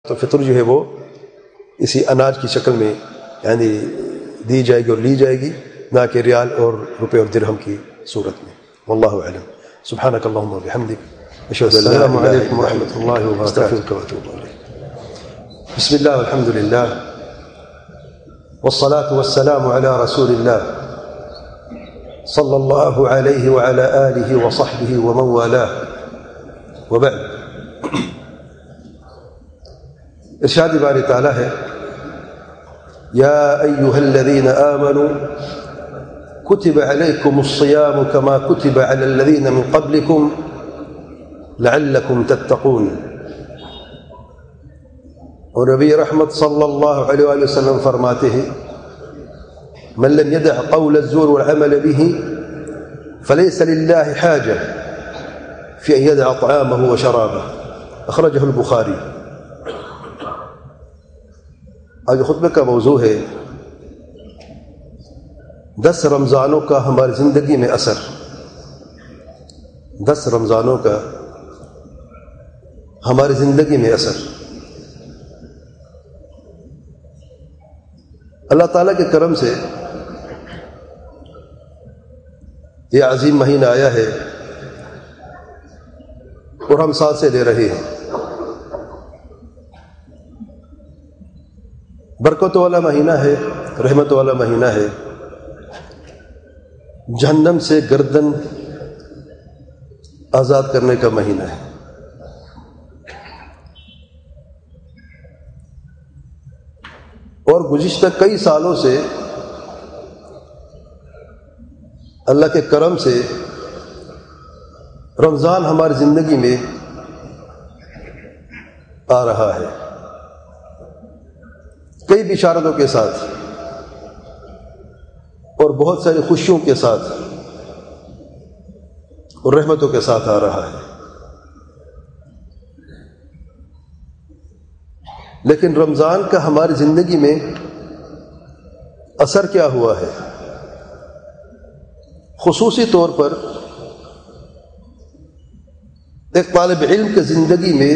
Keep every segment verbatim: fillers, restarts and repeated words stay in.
تو فطر جو ہے وہ اسی اناج کی شکل میں یعنی دی جائے گی اور لی جائے گی، نہ کہ ریال اور روپے اور درہم کی صورت میں۔ واللہ اعلم۔ سبحانک اللہم و بحمدک، اشہد ان لا الہ الا انت، السلام علیکم ورحمۃ اللہ وبرکاتہ، استغفرک واتوب الیک۔ بسم اللہ والحمد للہ والصلاة والسلام علی رسول اللہ صلی اللہ علیہ وعلی آلہ وصحبہ ومن والاه وبعد۔ ارشاد باری تعالیٰ ہے، یا ایہا الذین آمنوا کتب علیکم الصیام کما کتب علی الذین من قبلکم لعلکم تتقون۔ اور نبی رحمت صلی اللہ علیہ وآلہ وسلم فرماتے ہیں، من لم يدع قول الزور والعمل به فليس لله حاجة في أن يدع طعامه وشرابه، أخرجه البخاری۔ آج خطبے کا موضوع ہے دس رمضانوں کا ہماری زندگی میں اثر۔ دس رمضانوں کا ہماری زندگی میں اثر۔ اللہ تعالیٰ کے کرم سے یہ عظیم مہینہ آیا ہے اور ہم سانسیں لے رہے ہیں۔ برکت والا مہینہ ہے، رحمت والا مہینہ ہے، جہنم سے گردن آزاد کرنے کا مہینہ ہے۔ اور گزشتہ کئی سالوں سے اللہ کے کرم سے رمضان ہماری زندگی میں آ رہا ہے، کئی بشارتوں کے ساتھ اور بہت ساری خوشیوں کے ساتھ اور رحمتوں کے ساتھ آ رہا ہے۔ لیکن رمضان کا ہماری زندگی میں اثر کیا ہوا ہے؟ خصوصی طور پر ایک طالب علم کی زندگی میں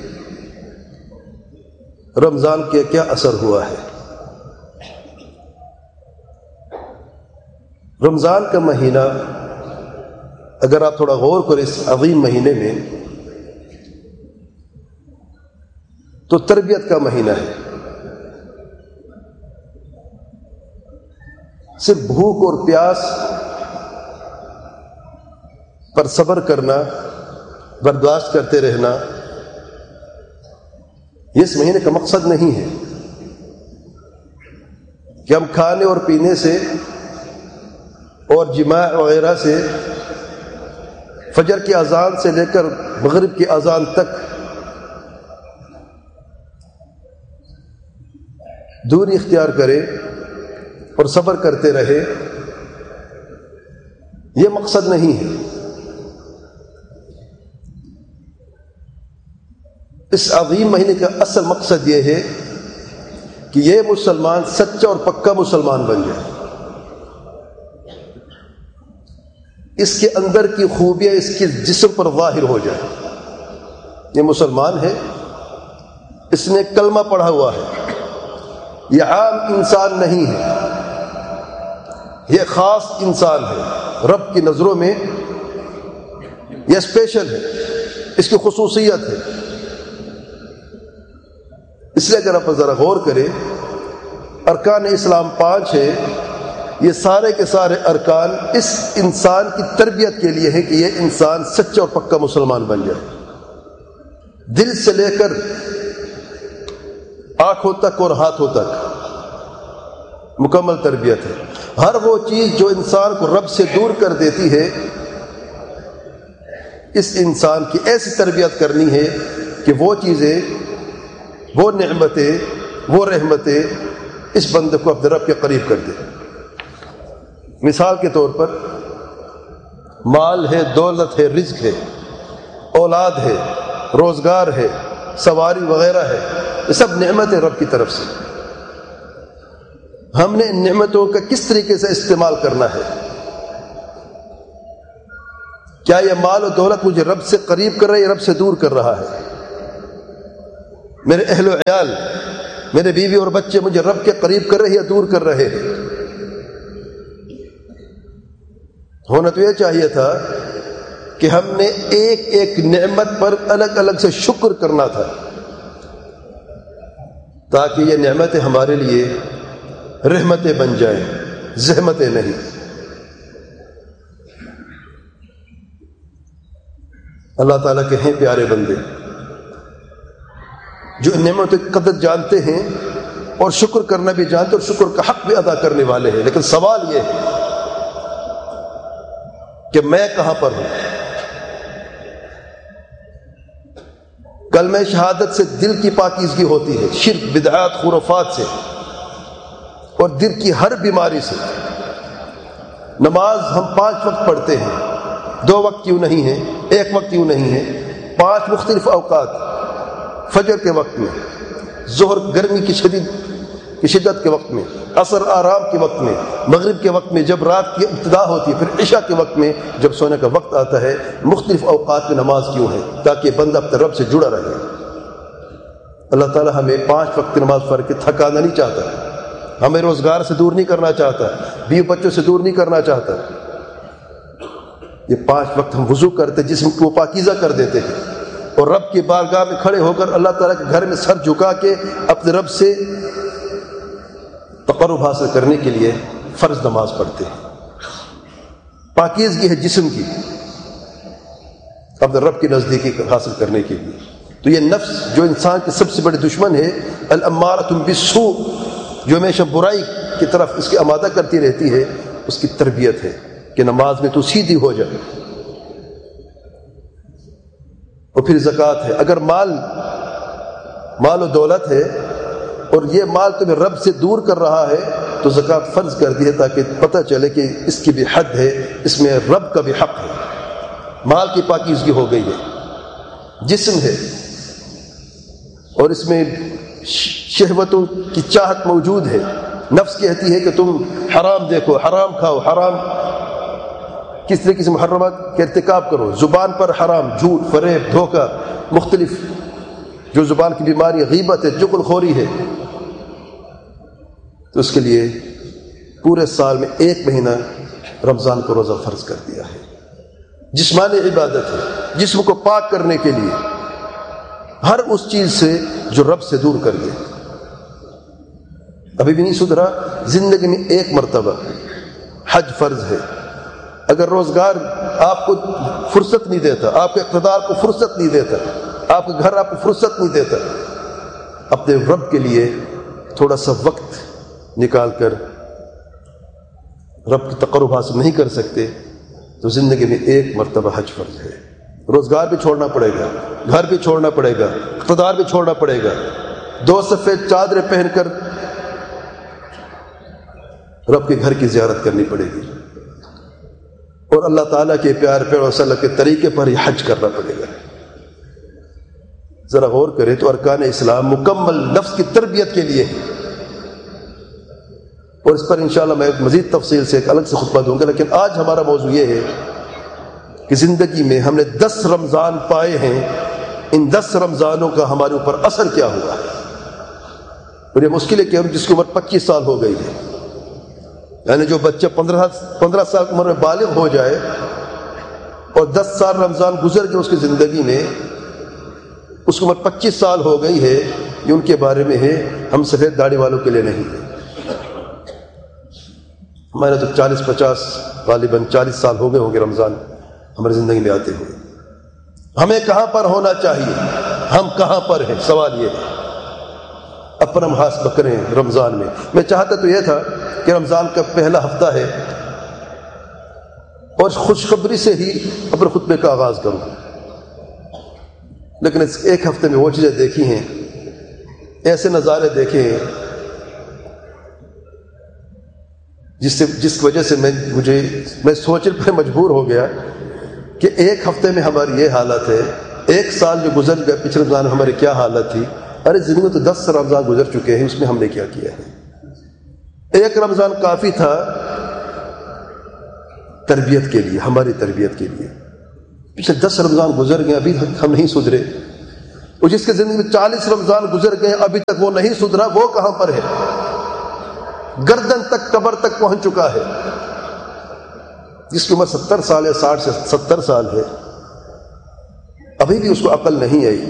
رمضان کے کیا اثر ہوا ہے؟ رمضان کا مہینہ اگر آپ تھوڑا غور کریں اس عظیم مہینے میں تو تربیت کا مہینہ ہے۔ صرف بھوک اور پیاس پر صبر کرنا، برداشت کرتے رہنا، یہ اس مہینے کا مقصد نہیں ہے کہ ہم کھانے اور پینے سے اور جماع وغیرہ سے فجر کی اذان سے لے کر مغرب کی اذان تک دوری اختیار کرے اور صبر کرتے رہے، یہ مقصد نہیں ہے۔ اس عظیم مہینے کا اصل مقصد یہ ہے کہ یہ مسلمان سچا اور پکا مسلمان بن جائے، اس کے اندر کی خوبیاں اس کے جسم پر ظاہر ہو جائے۔ یہ مسلمان ہے، اس نے کلمہ پڑھا ہوا ہے، یہ عام انسان نہیں ہے، یہ خاص انسان ہے، رب کی نظروں میں یہ اسپیشل ہے، اس کی خصوصیت ہے۔ اس لیے اگر آپ ذرا غور کریں، ارکان اسلام پانچ ہے، یہ سارے کے سارے ارکان اس انسان کی تربیت کے لیے ہے کہ یہ انسان سچا اور پکا مسلمان بن جائے، دل سے لے کر آنکھوں تک اور ہاتھوں تک مکمل تربیت ہے۔ ہر وہ چیز جو انسان کو رب سے دور کر دیتی ہے، اس انسان کی ایسی تربیت کرنی ہے کہ وہ چیزیں، وہ نعمتیں، وہ رحمتیں اس بندے کو اپنے رب کے قریب کر دے۔ مثال کے طور پر مال ہے، دولت ہے، رزق ہے، اولاد ہے، روزگار ہے، سواری وغیرہ ہے، یہ سب نعمتیں رب کی طرف سے۔ ہم نے ان نعمتوں کا کس طریقے سے استعمال کرنا ہے؟ کیا یہ مال و دولت مجھے رب سے قریب کر رہا ہے یا رب سے دور کر رہا ہے؟ میرے اہل و عیال، میرے بیوی اور بچے مجھے رب کے قریب کر رہے یا دور کر رہے ہیں؟ ہونا تو یہ چاہیے تھا کہ ہم نے ایک ایک نعمت پر الگ الگ سے شکر کرنا تھا، تاکہ یہ نعمتیں ہمارے لیے رحمتیں بن جائیں، زحمتیں نہیں۔ اللہ تعالیٰ کے ہیں پیارے بندے جو ان نعمتوں کی قدر جانتے ہیں اور شکر کرنا بھی جانتے اور شکر کا حق بھی ادا کرنے والے ہیں، لیکن سوال یہ ہے کہ میں کہاں پر ہوں؟ کلمہ شہادت سے دل کی پاکیزگی ہوتی ہے، شرک، بدعات، خرافات سے اور دل کی ہر بیماری سے۔ نماز ہم پانچ وقت پڑھتے ہیں، دو وقت کیوں نہیں ہے، ایک وقت کیوں نہیں ہے، پانچ مختلف اوقات، فجر کے وقت میں، ظہر گرمی کی شدید کی شدت کے وقت میں، عصر آرام کے وقت میں، مغرب کے وقت میں جب رات کی ابتدا ہوتی ہے، پھر عشاء کے وقت میں جب سونے کا وقت آتا ہے۔ مختلف اوقات میں نماز کیوں ہے؟ تاکہ بندہ اپنے رب سے جڑا رہے۔ اللہ تعالیٰ ہمیں پانچ وقت نماز پڑھ کے تھکانا نہیں چاہتا، ہمیں روزگار سے دور نہیں کرنا چاہتا، بیوی بچوں سے دور نہیں کرنا چاہتا۔ یہ پانچ وقت ہم وضو کرتے، جسم کو پاکیزہ کر دیتے ہیں اور رب کی بارگاہ میں کھڑے ہو کر اللہ تعالیٰ کے گھر میں سر جھکا کے اپنے رب سے تقرب حاصل کرنے کے لیے فرض نماز پڑھتے ہیں۔ پاکیزگی ہے جسم کی، اپنے رب کی نزدیکی حاصل کرنے کے لیے۔ تو یہ نفس جو انسان کے سب سے بڑے دشمن ہے، الامارۃ بالسوء، جو ہمیشہ برائی کی طرف اس کی آمادہ کرتی رہتی ہے، اس کی تربیت ہے کہ نماز میں تو سیدھی ہو جائے۔ اور پھر زکوٰۃ ہے۔ اگر مال مال و دولت ہے اور یہ مال تمہیں رب سے دور کر رہا ہے تو زکوٰۃ فرض کر دی ہے، تاکہ پتہ چلے کہ اس کی بھی حد ہے، اس میں رب کا بھی حق ہے۔ مال کی پاکیزگی ہو گئی ہے، جسم ہے اور اس میں شہوتوں کی چاہت موجود ہے۔ نفس کہتی ہے کہ تم حرام دیکھو، حرام کھاؤ، حرام کس طریقے سے محرمات کا ارتکاب کرو، زبان پر حرام، جھوٹ، فریب، دھوکہ، مختلف جو زبان کی بیماری، غیبت ہے، چغل خوری ہے۔ تو اس کے لیے پورے سال میں ایک مہینہ رمضان کو روزہ فرض کر دیا ہے۔ جسمانی عبادت ہے، جسم کو پاک کرنے کے لیے، ہر اس چیز سے جو رب سے دور کر دے۔ ابھی بھی نہیں سدھرا، زندگی میں ایک مرتبہ حج فرض ہے۔ اگر روزگار آپ کو فرصت نہیں دیتا، آپ کے اقتدار کو فرصت نہیں دیتا، آپ کا گھر آپ کو فرصت نہیں دیتا، اپنے رب کے لیے تھوڑا سا وقت نکال کر رب کی تقرب حاصل نہیں کر سکتے، تو زندگی میں ایک مرتبہ حج فرض ہے۔ روزگار بھی چھوڑنا پڑے گا، گھر بھی چھوڑنا پڑے گا، اقتدار بھی چھوڑنا پڑے گا، دو سفید چادریں پہن کر رب کے گھر کی زیارت کرنی پڑے گی، اور اللہ تعالیٰ کے پیار پیار صلی اللہ کے طریقے پر ہی حج کرنا پڑے گا۔ ذرا غور کریں تو ارکان اسلام مکمل نفس کی تربیت کے لیے ہے، اور اس پر انشاءاللہ میں مزید تفصیل سے ایک الگ سے خطبہ دوں گا، لیکن آج ہمارا موضوع یہ ہے کہ زندگی میں ہم نے دس رمضان پائے ہیں، ان دس رمضانوں کا ہمارے اوپر اثر کیا ہوا ہے۔ اور یہ مشکل ہے کہ ہم جس کی عمر پچیس سال ہو گئی ہے، یعنی جو بچہ پندرہ پندرہ سال عمر میں بالغ ہو جائے اور دس سال رمضان گزر گئے اس کی زندگی میں، اس کی عمر پچیس سال ہو گئی ہے، یہ ان کے بارے میں ہے، ہم سفید داڑھی والوں کے لیے نہیں ہے۔ ہمارے تو چالیس پچاس غالباً چالیس سال ہو گئے ہوں گے رمضان ہماری زندگی میں آتے ہوئے۔ ہمیں کہاں پر ہونا چاہیے، ہم کہاں پر ہیں، سوال یہ ہے۔ اپنا محاسبہ کریں رمضان میں۔ میں چاہتا تو یہ تھا کہ رمضان کا پہلا ہفتہ ہے اور خوشخبری سے ہی اپنے خطبے کا آغاز کروں، لیکن اس ایک ہفتے میں وہ چیزیں دیکھی ہیں، ایسے نظارے دیکھے ہیں جس سے جس وجہ سے میں مجھے میں سوچنے پر مجبور ہو گیا کہ ایک ہفتے میں ہماری یہ حالت ہے، ایک سال جو گزر گیا پچھلے رمضان میں ہماری کیا حالت تھی۔ ارے زندگی میں تو دس رمضان گزر چکے ہیں، اس میں ہم نے کیا کیا ہے۔ ایک رمضان کافی تھا تربیت کے لیے، ہماری تربیت کے لیے۔ پچھلے دس رمضان گزر گئے، ابھی ہم نہیں سدھرے، اور جس کی زندگی میں چالیس رمضان گزر گئے ابھی تک وہ نہیں سدھرا، وہ کہاں پر ہے؟ گردن تک قبر تک پہنچ چکا ہے۔ جس کی عمر ستر سال ہے، ساٹھ سے ستر سال ہے، ابھی بھی اس کو عقل نہیں آئی،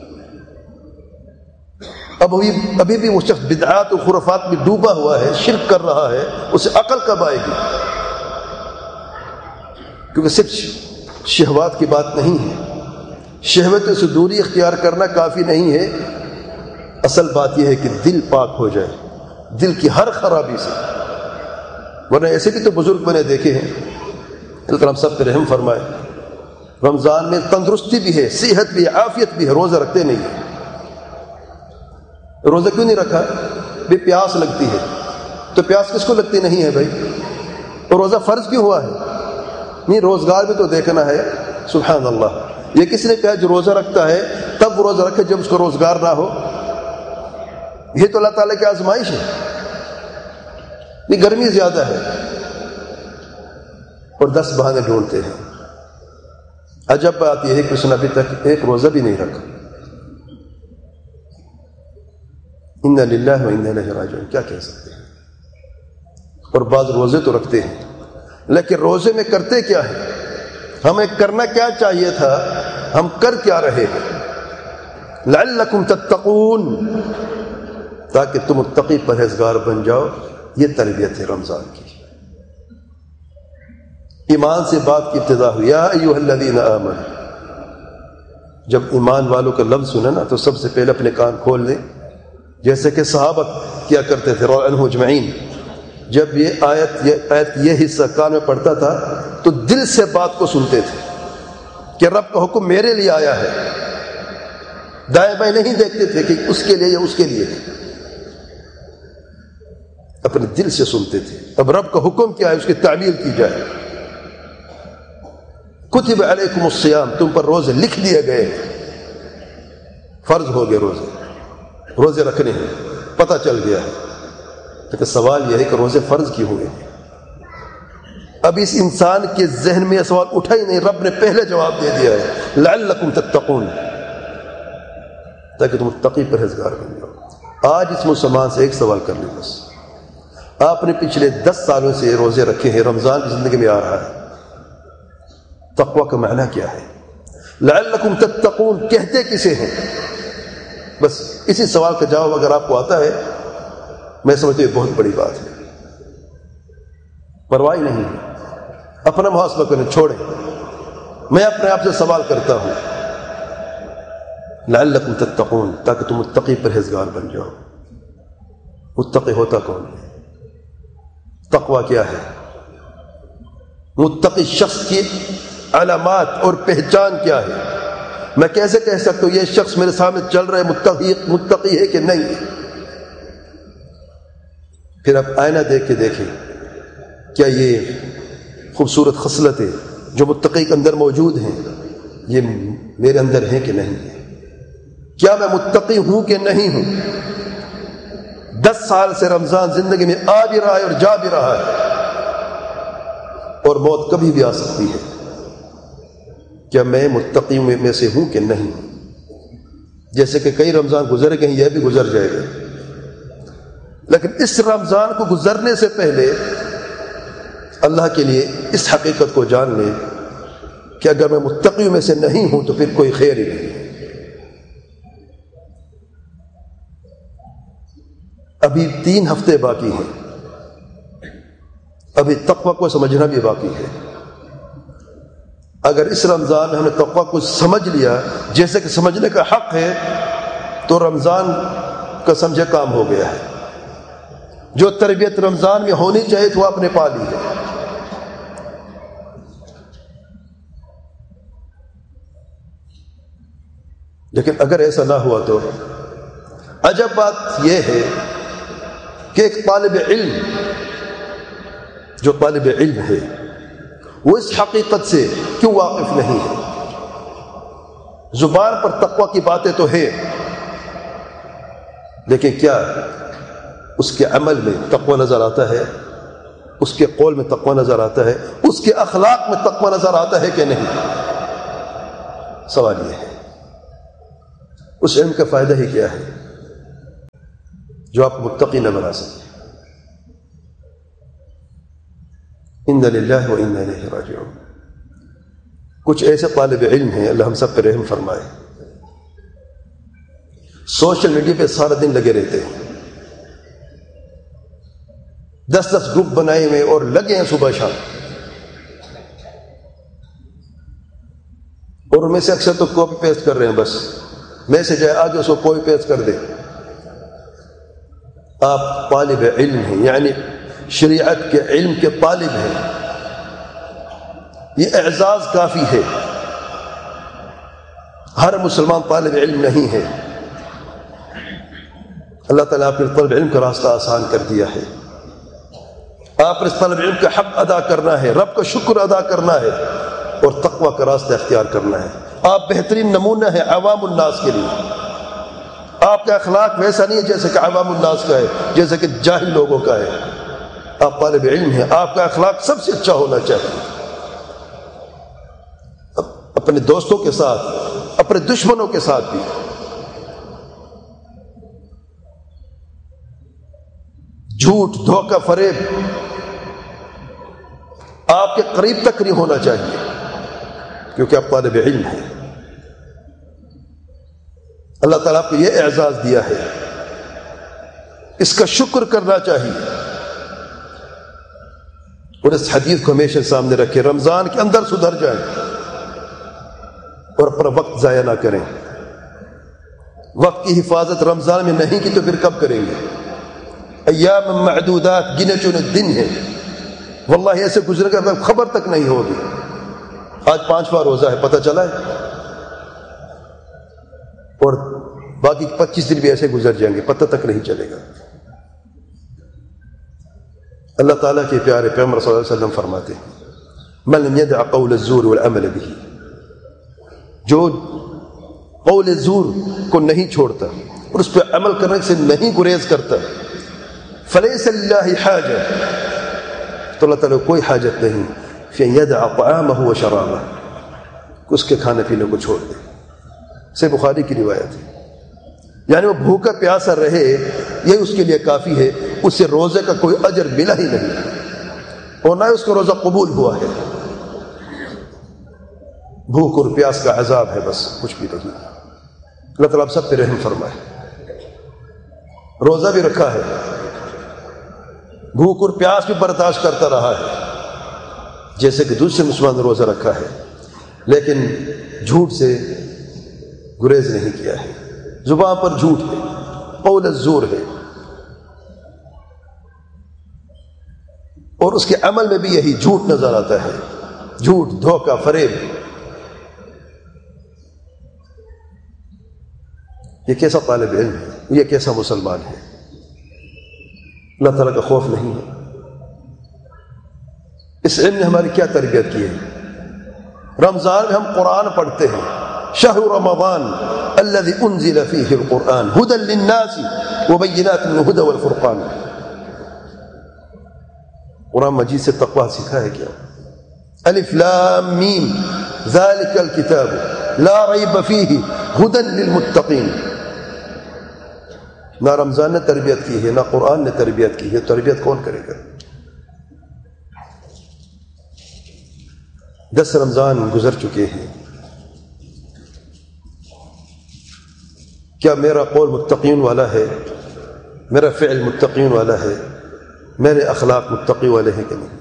اب ابھی ابھی بھی وہ شخص بدعات و خرافات میں ڈوبا ہوا ہے، شرک کر رہا ہے، اسے عقل کب آئے گی؟ کیونکہ صرف شہوات کی بات نہیں ہے، شہوتوں سے دوری اختیار کرنا کافی نہیں ہے، اصل بات یہ ہے کہ دل پاک ہو جائے، دل کی ہر خرابی سے۔ ورنہ ایسے بھی تو بزرگ میں نے دیکھے ہیں، اللہ ہم سب پہ رحم فرمائے، رمضان میں تندرستی بھی ہے، صحت بھی ہے، عافیت بھی ہے، روزہ رکھتے نہیں ہیں۔ روزہ کیوں نہیں رکھا؟ بے پیاس لگتی ہے، تو پیاس کس کو لگتی نہیں ہے بھائی؟ اور روزہ فرض کیوں ہوا ہے؟ نہیں، روزگار بھی تو دیکھنا ہے۔ سبحان اللہ، یہ کس نے کہا جو روزہ رکھتا ہے تب وہ روزہ رکھے جب اس کو روزگار نہ ہو؟ یہ تو اللہ تعالیٰ کی آزمائش ہے۔ نہیں، گرمی زیادہ ہے اور دس بہانے ڈھونڈتے ہیں۔ عجب بات یہ ہے کہ اس نے ابھی تک ایک روزہ بھی نہیں رکھا۔ انا للہ و انا الیہ راجعون، کیا کہہ سکتے ہیں؟ اور بعض روزے تو رکھتے ہیں، لیکن روزے میں کرتے کیا ہے؟ ہمیں کرنا کیا چاہیے تھا، ہم کر کیا رہے ہیں؟ لعلکم تتقون، تاکہ تم متقی پرہیزگار بن جاؤ۔ یہ تربیت ہے رمضان کی۔ ایمان سے بات کی ابتدا ہوئی، یا ایھا الذین آمنوا، جب ایمان والوں کا لفظ سنا نا تو سب سے پہلے اپنے کان کھول لیں، جیسے کہ صحابہ کیا کرتے تھے رضی اللہ عنہم اجمعین۔ جب یہ آیت یہ آیت یہ حصہ کان میں پڑتا تھا تو دل سے بات کو سنتے تھے کہ رب کا حکم میرے لیے آیا ہے، دائیں بائیں نہیں دیکھتے تھے کہ اس کے لیے یا اس کے لیے، اپنے دل سے سنتے تھے۔ اب رب کا حکم کیا ہے، اس کی تعمیل کی جائے۔ کتب علیکم الصیام، تم پر روزے لکھ دیے گئے، فرض ہو گئے، روزے روزے رکھنے ہیں، پتہ چل گیا ہے۔ لیکن سوال یہ ہے کہ روزے فرض کیوں ہوئے؟ اب اس انسان کے ذہن میں یہ سوال اٹھا ہی نہیں، رب نے پہلے جواب دے دیا ہے، لعلکم تتقون، تاکہ تم متقی پرہیزگار بن جاؤ۔ آج اس مسلمان سے ایک سوال کر لیں بس، آپ نے پچھلے دس سالوں سے روزے رکھے ہیں، رمضان کی زندگی میں آ رہا ہے، تقوی کا معنی کیا ہے؟ لعلکم تتقون کہتے کسے ہیں؟ بس اسی سوال کا جواب اگر آپ کو آتا ہے، میں سمجھتا ہوں یہ بہت بڑی بات ہے۔ پرواہ نہیں ہے، اپنا محاسبہ کریں، چھوڑیں۔ میں اپنے آپ سے سوال کرتا ہوں، لعلکم تتقون، تاکہ تم متقی پرہیزگار بن جاؤ۔ متقی ہوتا کون ہے؟ تقوی کیا ہے؟ متقی شخص کی علامات اور پہچان کیا ہے؟ میں کیسے کہہ سکتا ہوں یہ شخص میرے سامنے چل رہا ہے متقی متقی ہے کہ نہیں؟ پھر آپ آئینہ دیکھ کے دیکھیں، کیا یہ خوبصورت خصلتیں جو متقی کے اندر موجود ہیں یہ میرے اندر ہیں کہ نہیں ہیں؟ کیا میں متقی ہوں کہ نہیں ہوں؟ دس سال سے رمضان زندگی میں آ بھی رہا ہے اور جا بھی رہا ہے، اور موت کبھی بھی آ سکتی ہے۔ کیا میں متقی میں سے ہوں کہ نہیں؟ جیسے کہ کئی رمضان گزر گئے ہیں، یہ بھی گزر جائے گا، لیکن اس رمضان کو گزرنے سے پہلے اللہ کے لیے اس حقیقت کو جان لیں کہ اگر میں متقیوں میں سے نہیں ہوں تو پھر کوئی خیر ہی نہیں ہے۔ ابھی تین ہفتے باقی ہیں، ابھی تقوی کو سمجھنا بھی باقی ہے۔ اگر اس رمضان میں ہم نے تقوی کو سمجھ لیا جیسے کہ سمجھنے کا حق ہے تو رمضان کا سمجھے کام ہو گیا ہے۔ جو تربیت رمضان میں ہونی چاہیے تو وہ آپ نے پا لی ہے۔ لیکن اگر ایسا نہ ہوا تو عجب بات یہ ہے کہ ایک طالب علم جو طالب علم ہے وہ اس حقیقت سے کیوں واقف نہیں ہے؟ زبان پر تقوی کی باتیں تو ہیں، لیکن کیا اس کے عمل میں تقوی نظر آتا ہے؟ اس کے قول میں تقوی نظر آتا ہے؟ اس کے اخلاق میں تقوی نظر آتا ہے کہ نہیں؟ سوال یہ ہے۔ اس علم کا فائدہ ہی کیا ہے جو آپ کو متقی نہ بنا سکے. انا للہ و انا الیہ راجعون. کچھ ایسے طالب علم ہیں، اللہ ہم سب پہ رحم فرمائے، سوشل میڈیا پہ سارا دن لگے رہتے ہیں، دس دس گروپ بنائے ہوئے اور لگے ہیں صبح شام، اور ان میں سے اکثر تو کاپی پیسٹ کر رہے ہیں، بس میسج ہے آج اس کو کاپی پیسٹ کر دے. آپ طالب علم ہیں، یعنی شریعت کے علم کے طالب ہیں، یہ اعزاز کافی ہے. ہر مسلمان طالب علم نہیں ہے. اللہ تعالیٰ آپ نے طالب علم کا راستہ آسان کر دیا ہے. آپ نے اس طالب علم کا حق ادا کرنا ہے، رب کا شکر ادا کرنا ہے، اور تقوی کا راستہ اختیار کرنا ہے. آپ بہترین نمونہ ہیں عوام الناس کے لیے. آپ کا اخلاق ویسا نہیں ہے جیسے کہ عوام الناس کا ہے، جیسے کہ جاہل لوگوں کا ہے. آپ طالب علم ہیں، آپ کا اخلاق سب سے اچھا ہونا چاہیے. اپنے دوستوں کے ساتھ، اپنے دشمنوں کے ساتھ بھی. جھوٹ، دھوکہ، فریب آپ کے قریب تک نہیں ہونا چاہیے، کیونکہ آپ طالب علم ہیں. اللہ تعالیٰ آپ کو یہ اعزاز دیا ہے، اس کا شکر کرنا چاہیے. اور اس حدیث کو ہمیشہ سامنے رکھیں، رمضان کے اندر سدھر جائیں اور اپنا وقت ضائع نہ کریں. وقت کی حفاظت رمضان میں نہیں کی تو پھر کب کریں گے؟ ایام معدودات، گنے چنے دن ہیں، واللہ ایسے گزرے گا خبر تک نہیں ہوگی. آج پانچواں روزہ ہے، پتہ چلا ہے، اور باقی پچیس دن بھی ایسے گزر جائیں گے، پتہ تک نہیں چلے گا. اللہ تعالیٰ کے پیارے پیغمبر صلی اللہ علیہ وسلم فرماتے ہیں من لم يدع قول الزور والعمل به، جو قول زور کو نہیں چھوڑتا اور اس پہ عمل کرنے سے نہیں گریز کرتا، فلیس للہ حاجہ، تو اللہ تعالیٰ کو کوئی حاجت نہیں فی ان یدع طعامہ و شرابہ، اس کے کھانے پینے کو چھوڑ دے. سے بخاری کی روایت ہے. یعنی وہ بھوکا پیاسا رہے یہ اس کے لیے کافی ہے، اس سے روزے کا کوئی اجر ملا ہی نہیں، اور نہ اس کا روزہ قبول ہوا ہے. بھوک اور پیاس کا عذاب ہے، بس کچھ بھی نہیں. اللہ تعالیٰ آپ سب پہ رحم فرمائے. روزہ بھی رکھا ہے، بھوک اور پیاس بھی برداشت کرتا رہا ہے جیسے کہ دوسرے مسلمان نے روزہ رکھا ہے، لیکن جھوٹ سے گریز نہیں کیا ہے. زبان پر جھوٹ ہے، قول الزور ہے، اور اس کے عمل میں بھی یہی جھوٹ نظر آتا ہے. جھوٹ، دھوکہ، فریب. یہ کیسا طالب علم ہے، یہ کیسا مسلمان ہے؟ اللہ تعالیٰ کا خوف نہیں ہے. اس علم نے ہماری کیا تربیت کی ہے؟ رمضان میں ہم قرآن پڑھتے ہیں. شہر رمضان الذي انزل فيه القرآن هدى للناس وبينات من الهدى والفرقان. قرآن مجید سے تقوی سکھا ہے کیا؟ الف لام میم ذلك الكتاب لا ریب فیہ هدى للمتقین. نہ رمضان نے تربیت کی ہے، نہ قرآن نے تربیت کی ہے. تربیت کون کرے گا؟ دس رمضان گزر چکے ہیں. کیا میرا قول متقین والا ہے؟ میرا فعل متقین والا ہے؟ میرے اخلاق متقی والے ہیں کہ نہیں؟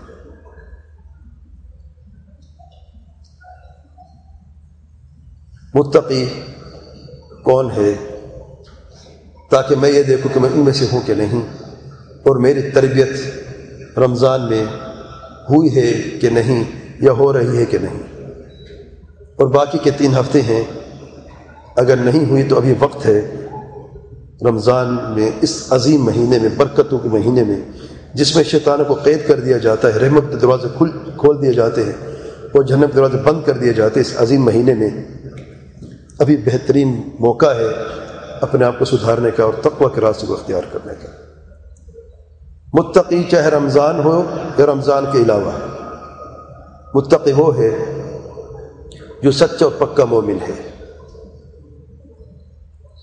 متقی کون ہے تاکہ میں یہ دیکھوں کہ میں ان میں سے ہوں کہ نہیں، اور میری تربیت رمضان میں ہوئی ہے کہ نہیں یا ہو رہی ہے کہ نہیں. اور باقی کے تین ہفتے ہیں، اگر نہیں ہوئی تو ابھی وقت ہے. رمضان میں اس عظیم مہینے میں، برکتوں کے مہینے میں، جس میں شیطانوں کو قید کر دیا جاتا ہے، رحمت کے دروازے کھل کھول دیے جاتے ہیں اور جہنم کے دروازے بند کر دیے جاتے ہیں، اس عظیم مہینے میں ابھی بہترین موقع ہے اپنے آپ کو سدھارنے کا اور تقوی کے راستے کو اختیار کرنے کا. متقی چاہے رمضان ہو یا رمضان کے علاوہ، متقی وہ ہے جو سچا اور پکا مومن ہے.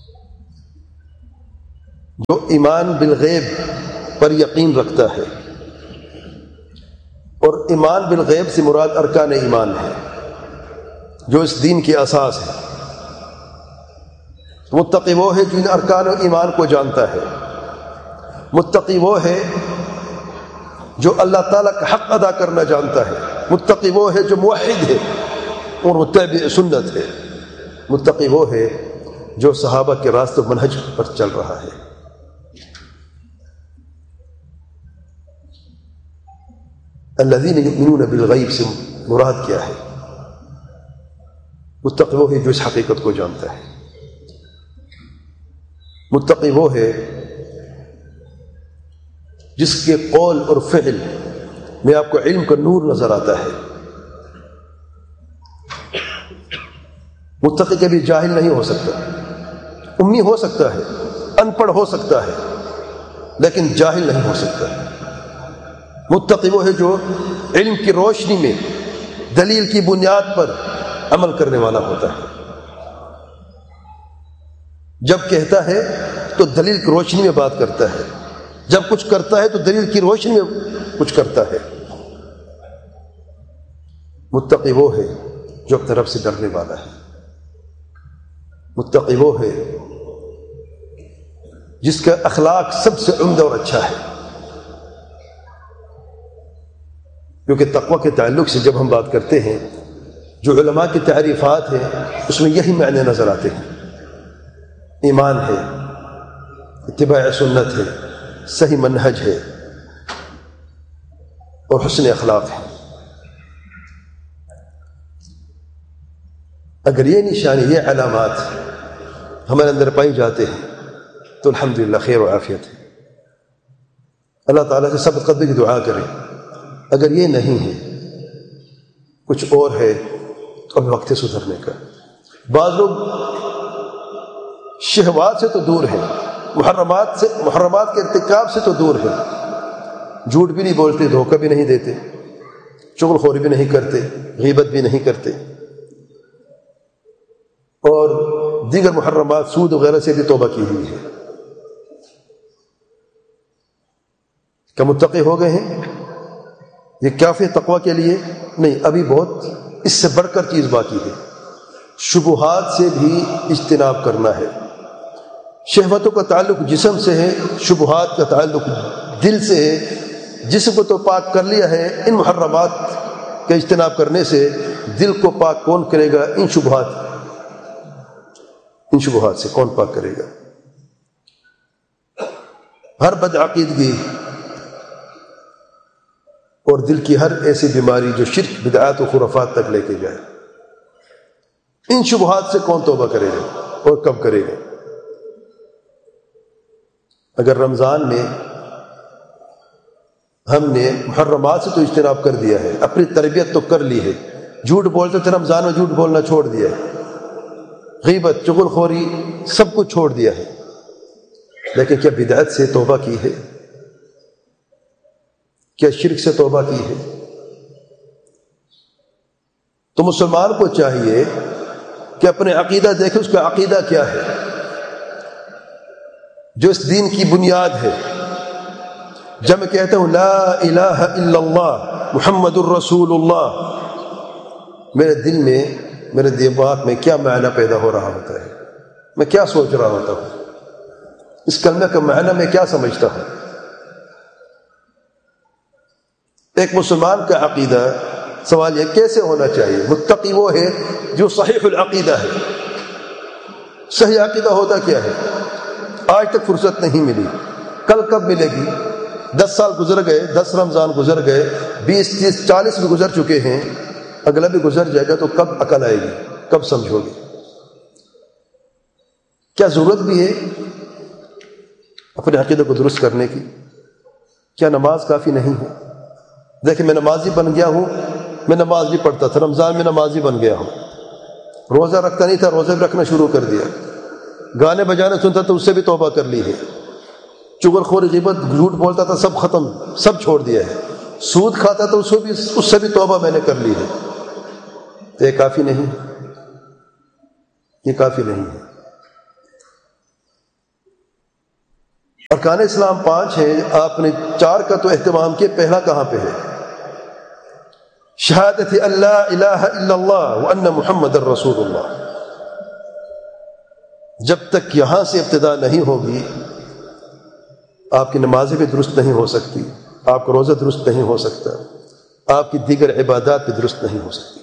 جو ایمان بالغیب پر یقین رکھتا ہے، اور ایمان بالغیب سے مراد ارکان ایمان ہے جو اس دین کی اساس ہے۔ متقی وہ ہے جو ان ارکان ایمان کو جانتا ہے، متقی وہ ہے جو اللہ تعالیٰ کا حق ادا کرنا جانتا ہے، متقی وہ ہے جو موحد ہے اور متبع سنت ہے، متقی وہ ہے جو صحابہ کے راستہ منہج پر چل رہا ہے۔ الذین یؤمنون بالغیب سے مراد کیا ہے؟ متقی وہ ہے جو اس حقیقت کو جانتا ہے، متقی وہ ہے جس کے قول اور فعل میں آپ کو علم کا نور نظر آتا ہے۔ متقی کبھی جاہل نہیں ہو سکتا، امی ہو سکتا ہے، ان پڑھ ہو سکتا ہے، لیکن جاہل نہیں ہو سکتا۔ متقی وہ ہے جو علم کی روشنی میں دلیل کی بنیاد پر عمل کرنے والا ہوتا ہے، جب کہتا ہے تو دلیل کی روشنی میں بات کرتا ہے، جب کچھ کرتا ہے تو دلیل کی روشنی میں کچھ کرتا ہے۔ متقی وہ ہے جو اپنے رب سے ڈرنے والا ہے، متقی وہ ہے جس کا اخلاق سب سے عمدہ اور اچھا ہے، کیونکہ تقوی کے تعلق سے جب ہم بات کرتے ہیں جو علماء کی تعریفات ہیں اس میں یہی معنی نظر آتے ہیں، ایمان ہے، اتباع سنت ہے، صحیح منہج ہے، اور حسن اخلاق ہے۔ اگر یہ نشانی، یہ علامات ہمارے اندر پائی جاتے ہیں تو الحمدللہ خیر و عافیت ہے، اللہ تعالیٰ سے ثبت قدمی کی دعا کریں۔ اگر یہ نہیں ہے، کچھ اور ہے، تو اب وقت ہے سدھرنے کا۔ بعض لوگ شہوات سے تو دور ہیں، محرمات سے محرمات کے ارتکاب سے تو دور ہیں، جھوٹ بھی نہیں بولتے، دھوکہ بھی نہیں دیتے، چغل خوری بھی نہیں کرتے، غیبت بھی نہیں کرتے، اور دیگر محرمات سود وغیرہ سے بھی توبہ کی ہوئی ہے۔ کیا متقی ہو گئے ہیں؟ یہ کافی تقوی کے لیے نہیں، ابھی بہت اس سے بڑھ کر چیز باقی ہے۔ شبہات سے بھی اجتناب کرنا ہے۔ شہوتوں کا تعلق جسم سے ہے، شبہات کا تعلق دل سے ہے۔ جسم کو تو پاک کر لیا ہے، ان محرمات کا اجتناب کرنے سے دل کو پاک کون کرے گا؟ ان شبہات ان شبہات سے کون پاک کرے گا؟ ہر بدعقیدگی اور دل کی ہر ایسی بیماری جو شرک، بدعات و خرافات تک لے کے جائے، ان شبہات سے کون توبہ کرے گا اور کب کرے گا؟ اگر رمضان میں ہم نے محرمات سے تو اجتناب کر دیا ہے، اپنی تربیت تو کر لی ہے، جھوٹ بولتے تھے رمضان میں جھوٹ بولنا چھوڑ دیا ہے، غیبت، چغل خوری سب کچھ چھوڑ دیا ہے، لیکن کیا بدعت سے توبہ کی ہے؟ کیا شرک سے توبہ کی ہے؟ تو مسلمان کو چاہیے کہ اپنے عقیدہ دیکھے، اس کا عقیدہ کیا ہے جو اس دین کی بنیاد ہے۔ جب میں کہتا ہوں لا الہ الا اللہ محمد الرسول اللہ، میرے دل میں، میرے دماغ میں کیا معنی پیدا ہو رہا ہوتا ہے، میں کیا سوچ رہا ہوتا ہوں، اس کلمہ کا معنی میں کیا سمجھتا ہوں۔ ایک مسلمان کا عقیدہ، سوال یہ کیسے ہونا چاہیے؟ متقی وہ ہے جو صحیح العقیدہ ہے۔ صحیح عقیدہ ہوتا کیا ہے؟ آج تک فرصت نہیں ملی، کل کب ملے گی؟ دس سال گزر گئے، دس رمضان گزر گئے، بیس تیس چالیس بھی گزر چکے ہیں، اگلا بھی گزر جائے گا، تو کب عقل آئے گی؟ کب سمجھو گے؟ کیا ضرورت بھی ہے اپنے عقیدے کو درست کرنے کی؟ کیا نماز کافی نہیں ہے؟ دیکھیں میں نمازی بن گیا ہوں، میں نماز بھی پڑھتا تھا، رمضان میں نمازی بن گیا ہوں، روزہ رکھتا نہیں تھا، روزہ بھی رکھنا شروع کر دیا، گانے بجانے سنتا تو اس سے بھی توبہ کر لی ہے، چغل خوری، غیبت، جھوٹ بولتا تھا، سب ختم، سب چھوڑ دیا ہے، سود کھاتا تھا، اس سے بھی اس سے بھی توبہ میں نے کر لی ہے۔ تو یہ کافی نہیں، یہ کافی نہیں ہے۔ ارکان اسلام پانچ ہیں، آپ نے چار کا تو اہتمام کیا، پہلا کہاں پہ ہے؟ شہادت اللہ الہ الا اللہ وان محمد الرسول اللہ۔ جب تک یہاں سے ابتدا نہیں ہوگی آپ کی نمازیں بھی درست نہیں ہو سکتی، آپ کا روزہ درست نہیں ہو سکتا، آپ کی دیگر عبادات بھی درست نہیں ہو سکتی۔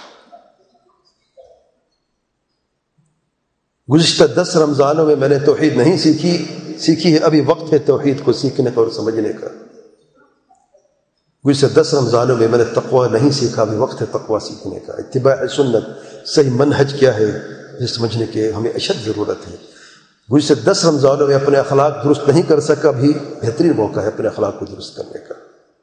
گزشتہ دس رمضانوں میں میں نے توحید نہیں سیکھی سیکھی ہے ابھی وقت ہے توحید کو سیکھنے کا اور سمجھنے کا۔ گزشتہ دس رمضانوں میں میں نے تقوی نہیں سیکھا، ابھی وقت ہے تقوی سیکھنے کا۔ اتباع سنت، صحیح منہج کیا ہے یہ سمجھنے کی ہمیں اشد ضرورت ہے۔ گزشتہ دس رمضانوں میں اپنے اخلاق درست نہیں کر سکا، بھی بہترین موقع ہے اپنے اخلاق کو درست کرنے کا۔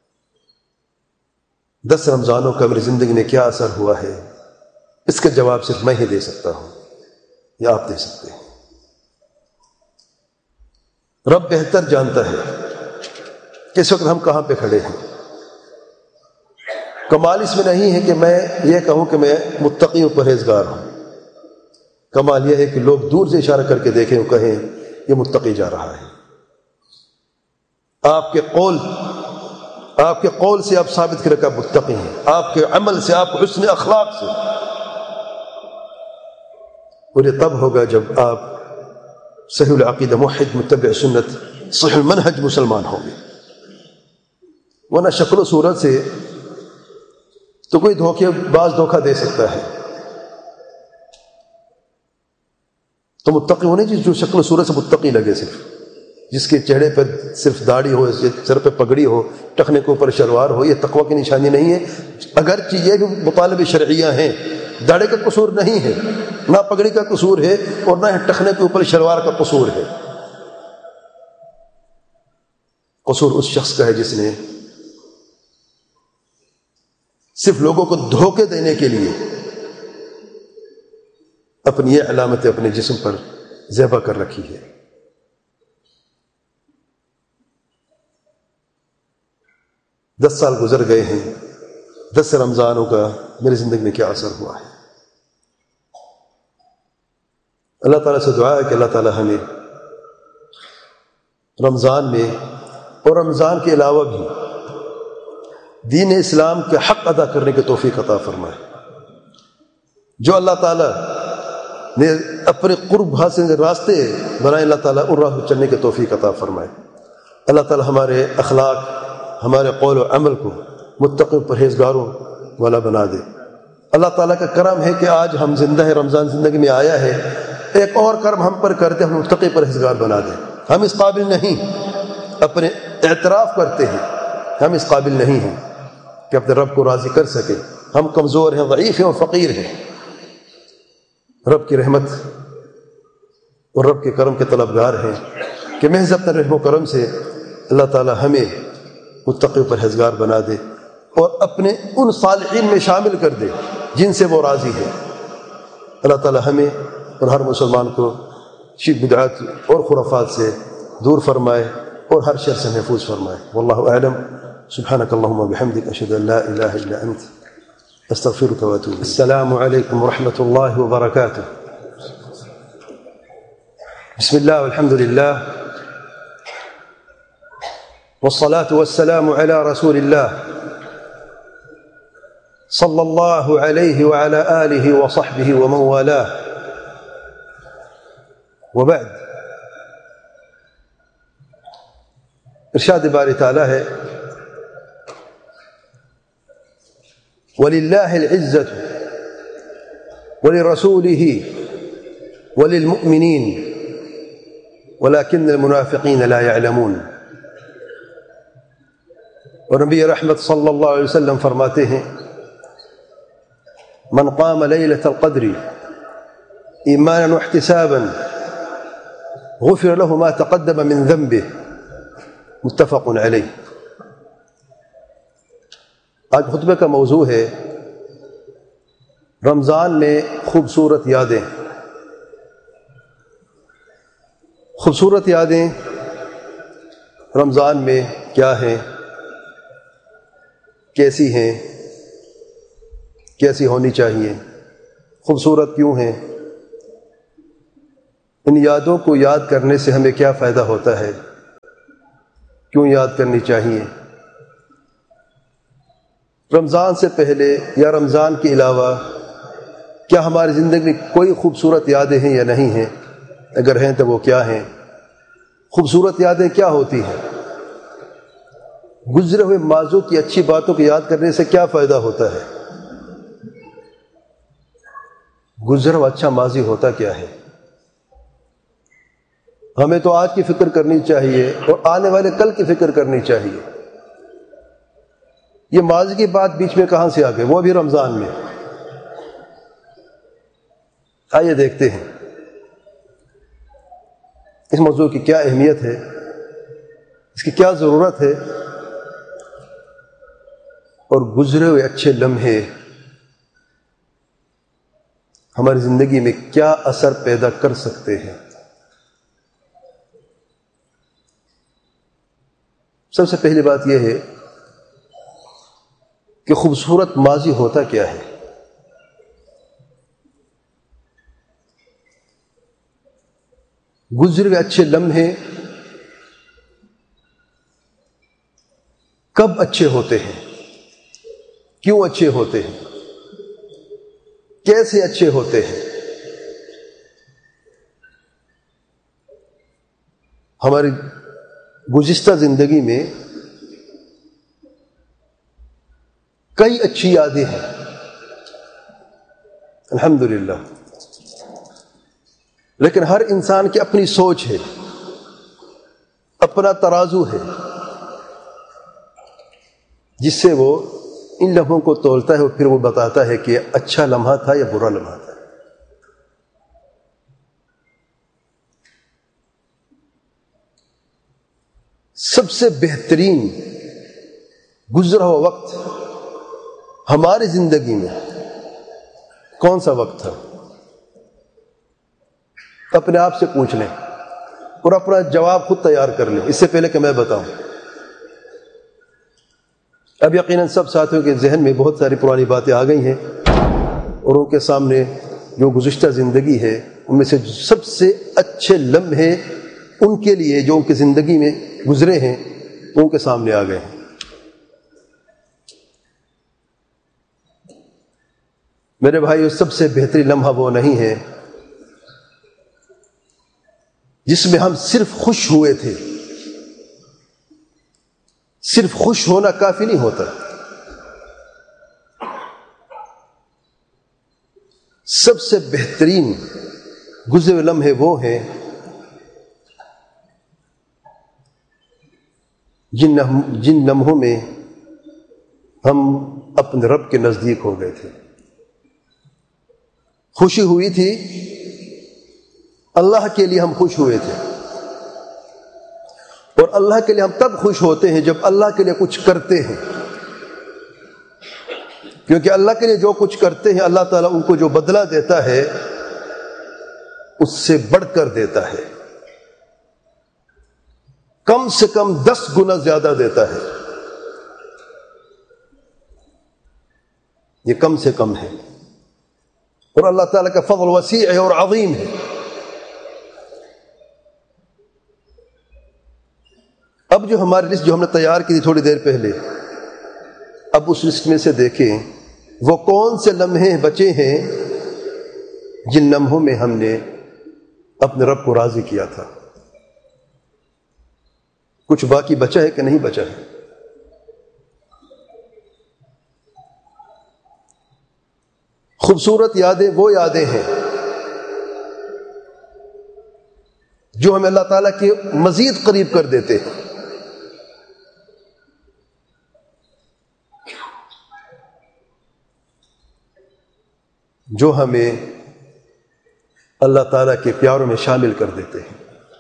دس رمضانوں کا میری زندگی میں کیا اثر ہوا ہے، اس کا جواب صرف میں ہی دے سکتا ہوں یا آپ دے سکتے ہیں۔ رب بہتر جانتا ہے کہ اس وقت ہم کہاں پہ کھڑے ہیں۔ کمال اس میں نہیں ہے کہ میں یہ کہوں کہ میں متقی و پرہیزگار ہوں، کمال یہ ہے کہ لوگ دور سے اشارہ کر کے دیکھیں اور کہیں یہ متقی جا رہا ہے۔ آپ کے قول آپ کے قول سے آپ ثابت کریں کہ آپ متقی ہیں، آپ کے عمل سے، آپ کے حسن اخلاق سے۔ اور یہ تب ہوگا جب آپ صحیح العقیدہ موحد متبع سنت صحیح المنہج مسلمان ہوں گے، ورنہ شکل و صورت سے تو کوئی دھوکے باز دھوکہ دے سکتا ہے۔ تو متقی ہونے چاہیے جو شکل و صورت سے متقی لگے، صرف جس کے چہرے پر صرف داڑھی ہو، سر پہ پگڑی ہو، ٹخنے کے اوپر شلوار ہو، یہ تقوی کی نشانی نہیں ہے۔ اگرچہ یہ بھی مطالب شرعیہ ہیں، داڑھی کا قصور نہیں ہے، نہ پگڑی کا قصور ہے اور نہ ٹخنے کے اوپر شلوار کا قصور ہے۔ قصور اس شخص کا ہے جس نے صرف لوگوں کو دھوکے دینے کے لیے اپنی یہ علامتیں اپنے جسم پر ذیبہ کر رکھی ہے۔ دس سال گزر گئے ہیں، دس رمضانوں کا میری زندگی میں کیا اثر ہوا ہے۔ اللہ تعالیٰ سے دعا ہے کہ اللہ تعالیٰ ہمیں رمضان میں اور رمضان کے علاوہ بھی دین اسلام کے حق ادا کرنے کی توفیق عطا فرمائے۔ جو اللہ تعالیٰ نے اپنے قرب حاصل راستے بنائے، اللہ تعالیٰ ان راہ چلنے کی توفیق عطا فرمائے۔ اللہ تعالیٰ ہمارے اخلاق، ہمارے قول و عمل کو متقی پرہیزگاروں والا بنا دے۔ اللہ تعالیٰ کا کرم ہے کہ آج ہم زندہ ہیں، رمضان زندگی میں آیا ہے، ایک اور کرم ہم پر کرتے ہم متقی پرہیزگار بنا دے۔ ہم اس قابل نہیں، اپنے اعتراف کرتے ہیں ہم اس قابل نہیں ہیں کہ اپنے رب کو راضی کر سکے۔ ہم کمزور ہیں، ضعیف ہیں اور فقیر ہیں۔ رب کی رحمت اور رب کے کرم کے طلبگار ہیں کہ محض اپنے رحم و کرم سے اللہ تعالی ہمیں متقی پرہیزگار بنا دے اور اپنے ان صالحین میں شامل کر دے جن سے وہ راضی ہے۔ اللہ تعالی ہمیں اور ہر مسلمان کو شرک بدعات اور خرافات سے دور فرمائے اور ہر شر سے محفوظ فرمائے۔ واللہ اعلم۔ سبحانک اللہم وبحمدک، اشہد ان لا الہ الا انت، استغفرک واتوب الیک۔ السلام علیکم ورحمۃ اللہ وبرکاتہ۔ بسم اللہ والحمد للہ والصلاة والسلام على رسول الله صلى الله عليه وعلى آله وصحبه ومن والاه، وبعد۔ ارشاد باری تعالی ہے وَلِلَّهِ الْعِزَّةُ وَلِرَسُولِهِ وَلِلْمُؤْمِنِينَ وَلَكِنَّ الْمُنَافِقِينَ لَا يَعْلَمُونَ۔ اور نبی رحمت صلی اللہ علیہ وسلم فرماتے ہیں من قام لیلۃ القدر ایمانا واحتسابا غفر له ما تقدم من ذنبه، متفق علیہ۔ آج خطبے کا موضوع ہے رمضان میں خوبصورت یادیں۔ خوبصورت یادیں رمضان میں کیا ہیں، کیسی ہیں، کیسی ہونی چاہیے، خوبصورت کیوں ہیں، ان یادوں کو یاد کرنے سے ہمیں کیا فائدہ ہوتا ہے۔ کیوں یاد کرنی چاہیے؟ رمضان سے پہلے یا رمضان کے علاوہ کیا ہماری زندگی میں کوئی خوبصورت یادیں ہیں یا نہیں ہیں؟ اگر ہیں تو وہ کیا ہیں؟ خوبصورت یادیں کیا ہوتی ہیں؟ گزرے ہوئے ماضی کی اچھی باتوں کو یاد کرنے سے کیا فائدہ ہوتا ہے؟ گزرا ہوا اچھا ماضی ہوتا کیا ہے؟ ہمیں تو آج کی فکر کرنی چاہیے اور آنے والے کل کی فکر کرنی چاہیے۔ یہ ماضی کی بات بیچ میں کہاں سے آ گئی؟ وہ بھی رمضان میں۔ آئیے دیکھتے ہیں اس موضوع کی کیا اہمیت ہے، اس کی کیا ضرورت ہے، اور گزرے ہوئے اچھے لمحے ہماری زندگی میں کیا اثر پیدا کر سکتے ہیں۔ سب سے پہلی بات یہ ہے کہ خوبصورت ماضی ہوتا کیا ہے؟ گزرے ہوئے اچھے لمحے کب اچھے ہوتے ہیں؟ کیوں اچھے ہوتے ہیں؟ کیسے اچھے ہوتے ہیں؟ ہماری گزشتہ زندگی میں کئی اچھی یادیں ہیں الحمدللہ، لیکن ہر انسان کی اپنی سوچ ہے، اپنا ترازو ہے، جس سے وہ ان لمحوں کو تولتا ہے اور پھر وہ بتاتا ہے کہ اچھا لمحہ تھا یا برا لمحہ تھا۔ سب سے بہترین گزرا ہوا وقت ہماری زندگی میں کون سا وقت تھا؟ اپنے آپ سے پوچھ لیں اور اپنا جواب خود تیار کر لیں، اس سے پہلے کہ میں بتاؤں۔ اب یقیناً سب ساتھیوں کے ذہن میں بہت ساری پرانی باتیں آ گئی ہیں، اور ان کے سامنے جو گزشتہ زندگی ہے ان میں سے سب سے اچھے لمحے ان کے لیے جو ان کی زندگی میں گزرے ہیں ان کے سامنے آ گئے ہیں۔ میرے بھائیو، سب سے بہترین لمحہ وہ نہیں ہے جس میں ہم صرف خوش ہوئے تھے۔ صرف خوش ہونا کافی نہیں ہوتا، سب سے بہترین گزرے ہوئے لمحے وہ ہیں جن جن لمحوں میں ہم اپنے رب کے نزدیک ہو گئے تھے۔ خوشی ہوئی تھی، اللہ کے لیے ہم خوش ہوئے تھے، اور اللہ کے لیے ہم تب خوش ہوتے ہیں جب اللہ کے لیے کچھ کرتے ہیں، کیونکہ اللہ کے لیے جو کچھ کرتے ہیں اللہ تعالیٰ ان کو جو بدلہ دیتا ہے اس سے بڑھ کر دیتا ہے، کم سے کم دس گنا زیادہ دیتا ہے۔ یہ کم سے کم ہے، اور اللہ تعالیٰ کا فضل وسیع ہے اور عظیم ہے۔ اب جو ہماری لسٹ جو ہم نے تیار کی تھی تھوڑی دیر پہلے، اب اس لسٹ میں سے دیکھیں وہ کون سے لمحے بچے ہیں جن لمحوں میں ہم نے اپنے رب کو راضی کیا تھا۔ کچھ باقی بچا ہے کہ نہیں بچا ہے؟ خوبصورت یادیں وہ یادیں ہیں جو ہمیں اللہ تعالیٰ کے مزید قریب کر دیتے ہیں۔ جو ہمیں اللہ تعالیٰ کے پیاروں میں شامل کر دیتے ہیں،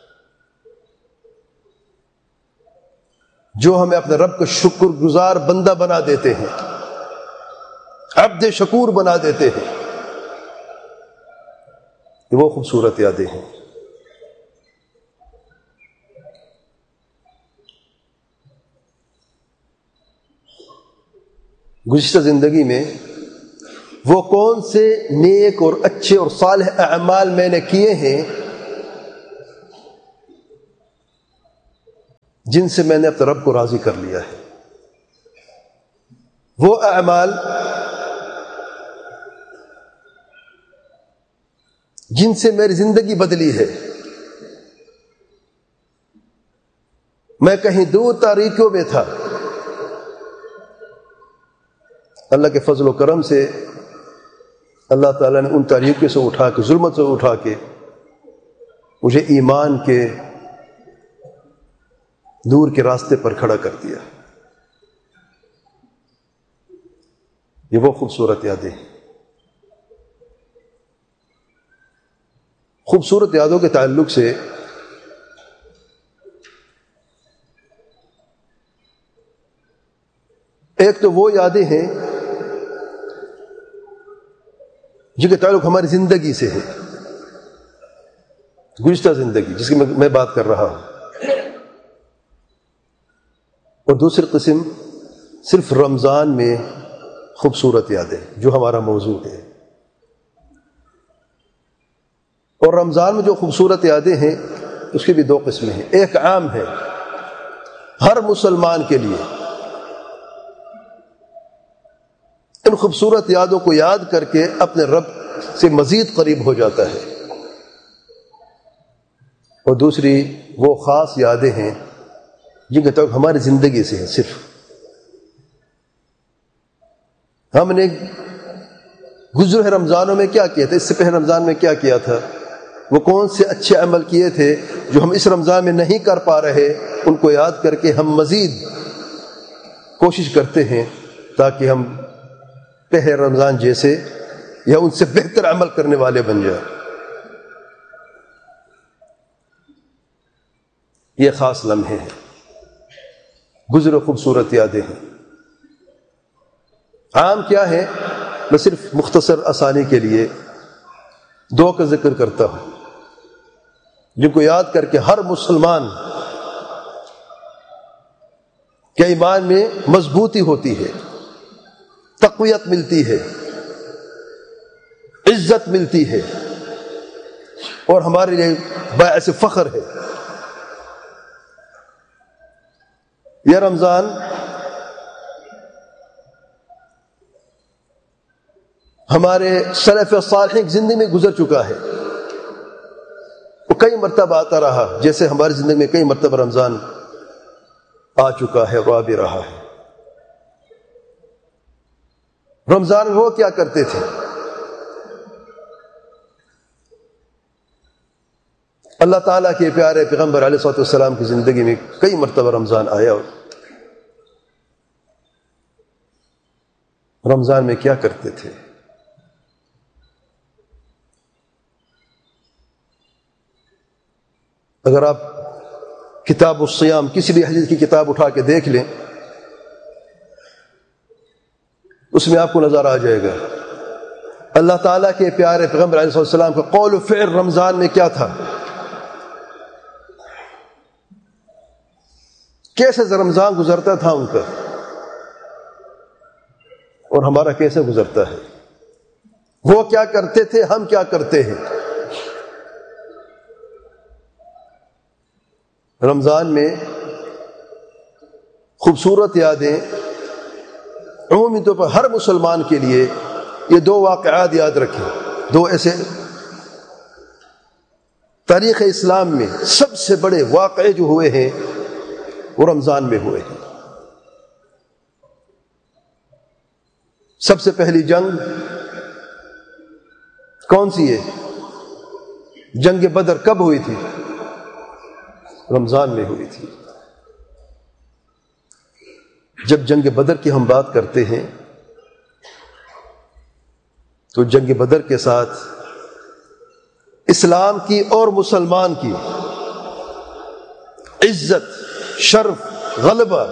جو ہمیں اپنے رب کا شکر گزار بندہ بنا دیتے ہیں، عبد شکور بنا دیتے ہیں، یہ وہ خوبصورت یادیں ہیں۔ گزشتہ زندگی میں وہ کون سے نیک اور اچھے اور صالح اعمال میں نے کیے ہیں جن سے میں نے اپنے رب کو راضی کر لیا ہے، وہ اعمال جن سے میری زندگی بدلی ہے۔ میں کہیں دور تاریکیوں میں تھا، اللہ کے فضل و کرم سے اللہ تعالیٰ نے ان تاریکیوں سے اٹھا کے، ظلمت سے اٹھا کے مجھے ایمان کے نور کے راستے پر کھڑا کر دیا۔ یہ وہ خوبصورت یادیں ہیں۔ خوبصورت یادوں کے تعلق سے ایک تو وہ یادیں ہیں جن کا تعلق ہماری زندگی سے ہے، گزشتہ زندگی جس کی میں بات کر رہا ہوں، اور دوسری قسم صرف رمضان میں خوبصورت یادیں جو ہمارا موضوع ہے۔ اور رمضان میں جو خوبصورت یادیں ہیں اس کی بھی دو قسمیں ہیں۔ ایک عام ہے ہر مسلمان کے لیے، ان خوبصورت یادوں کو یاد کر کے اپنے رب سے مزید قریب ہو جاتا ہے، اور دوسری وہ خاص یادیں ہیں جن کا تعلق ہماری زندگی سے ہے۔ صرف ہم نے گزرے رمضانوں میں کیا کیا تھا، اس سے پہلے رمضان میں کیا کیا تھا، وہ کون سے اچھے عمل کیے تھے جو ہم اس رمضان میں نہیں کر پا رہے، ان کو یاد کر کے ہم مزید کوشش کرتے ہیں تاکہ ہم پہلے رمضان جیسے یا ان سے بہتر عمل کرنے والے بن جائیں۔ یہ خاص لمحے ہیں، گزرے خوبصورت یادیں ہیں۔ عام کیا ہے، میں صرف مختصر آسانی کے لیے دو کا ذکر کرتا ہوں جن کو یاد کر کے ہر مسلمان کے ایمان میں مضبوطی ہوتی ہے، تقویت ملتی ہے، عزت ملتی ہے، اور ہمارے لیے باعث فخر ہے۔ یہ رمضان ہمارے سلف صالحین کی زندگی میں گزر چکا ہے، وہ کئی مرتبہ آتا رہا، جیسے ہماری زندگی میں کئی مرتبہ رمضان آ چکا ہے اور آ بھی رہا ہے۔ رمضان میں وہ کیا کرتے تھے؟ اللہ تعالیٰ کے پیارے پیغمبر علیہ الصلوۃ والسلام کی زندگی میں کئی مرتبہ رمضان آیا، اور رمضان میں کیا کرتے تھے؟ اگر آپ کتاب الصیام کسی بھی حدیث کی کتاب اٹھا کے دیکھ لیں، اس میں آپ کو نظر آ جائے گا اللہ تعالیٰ کے پیارے پیغمبر علیہ السلام کا قول و فعل رمضان میں کیا تھا، کیسے رمضان گزرتا تھا ان کا، اور ہمارا کیسے گزرتا ہے۔ وہ کیا کرتے تھے، ہم کیا کرتے ہیں۔ رمضان میں خوبصورت یادیں عمومی طور پر ہر مسلمان کے لیے، یہ دو واقعات یاد رکھیں، دو ایسے تاریخ اسلام میں سب سے بڑے واقعے جو ہوئے ہیں وہ رمضان میں ہوئے ہیں۔ سب سے پہلی جنگ کون سی ہے؟ جنگ بدر کب ہوئی تھی؟ رمضان میں ہوئی تھی۔ جب جنگ بدر کی ہم بات کرتے ہیں تو جنگ بدر کے ساتھ اسلام کی اور مسلمان کی عزت، شرف، غلبہ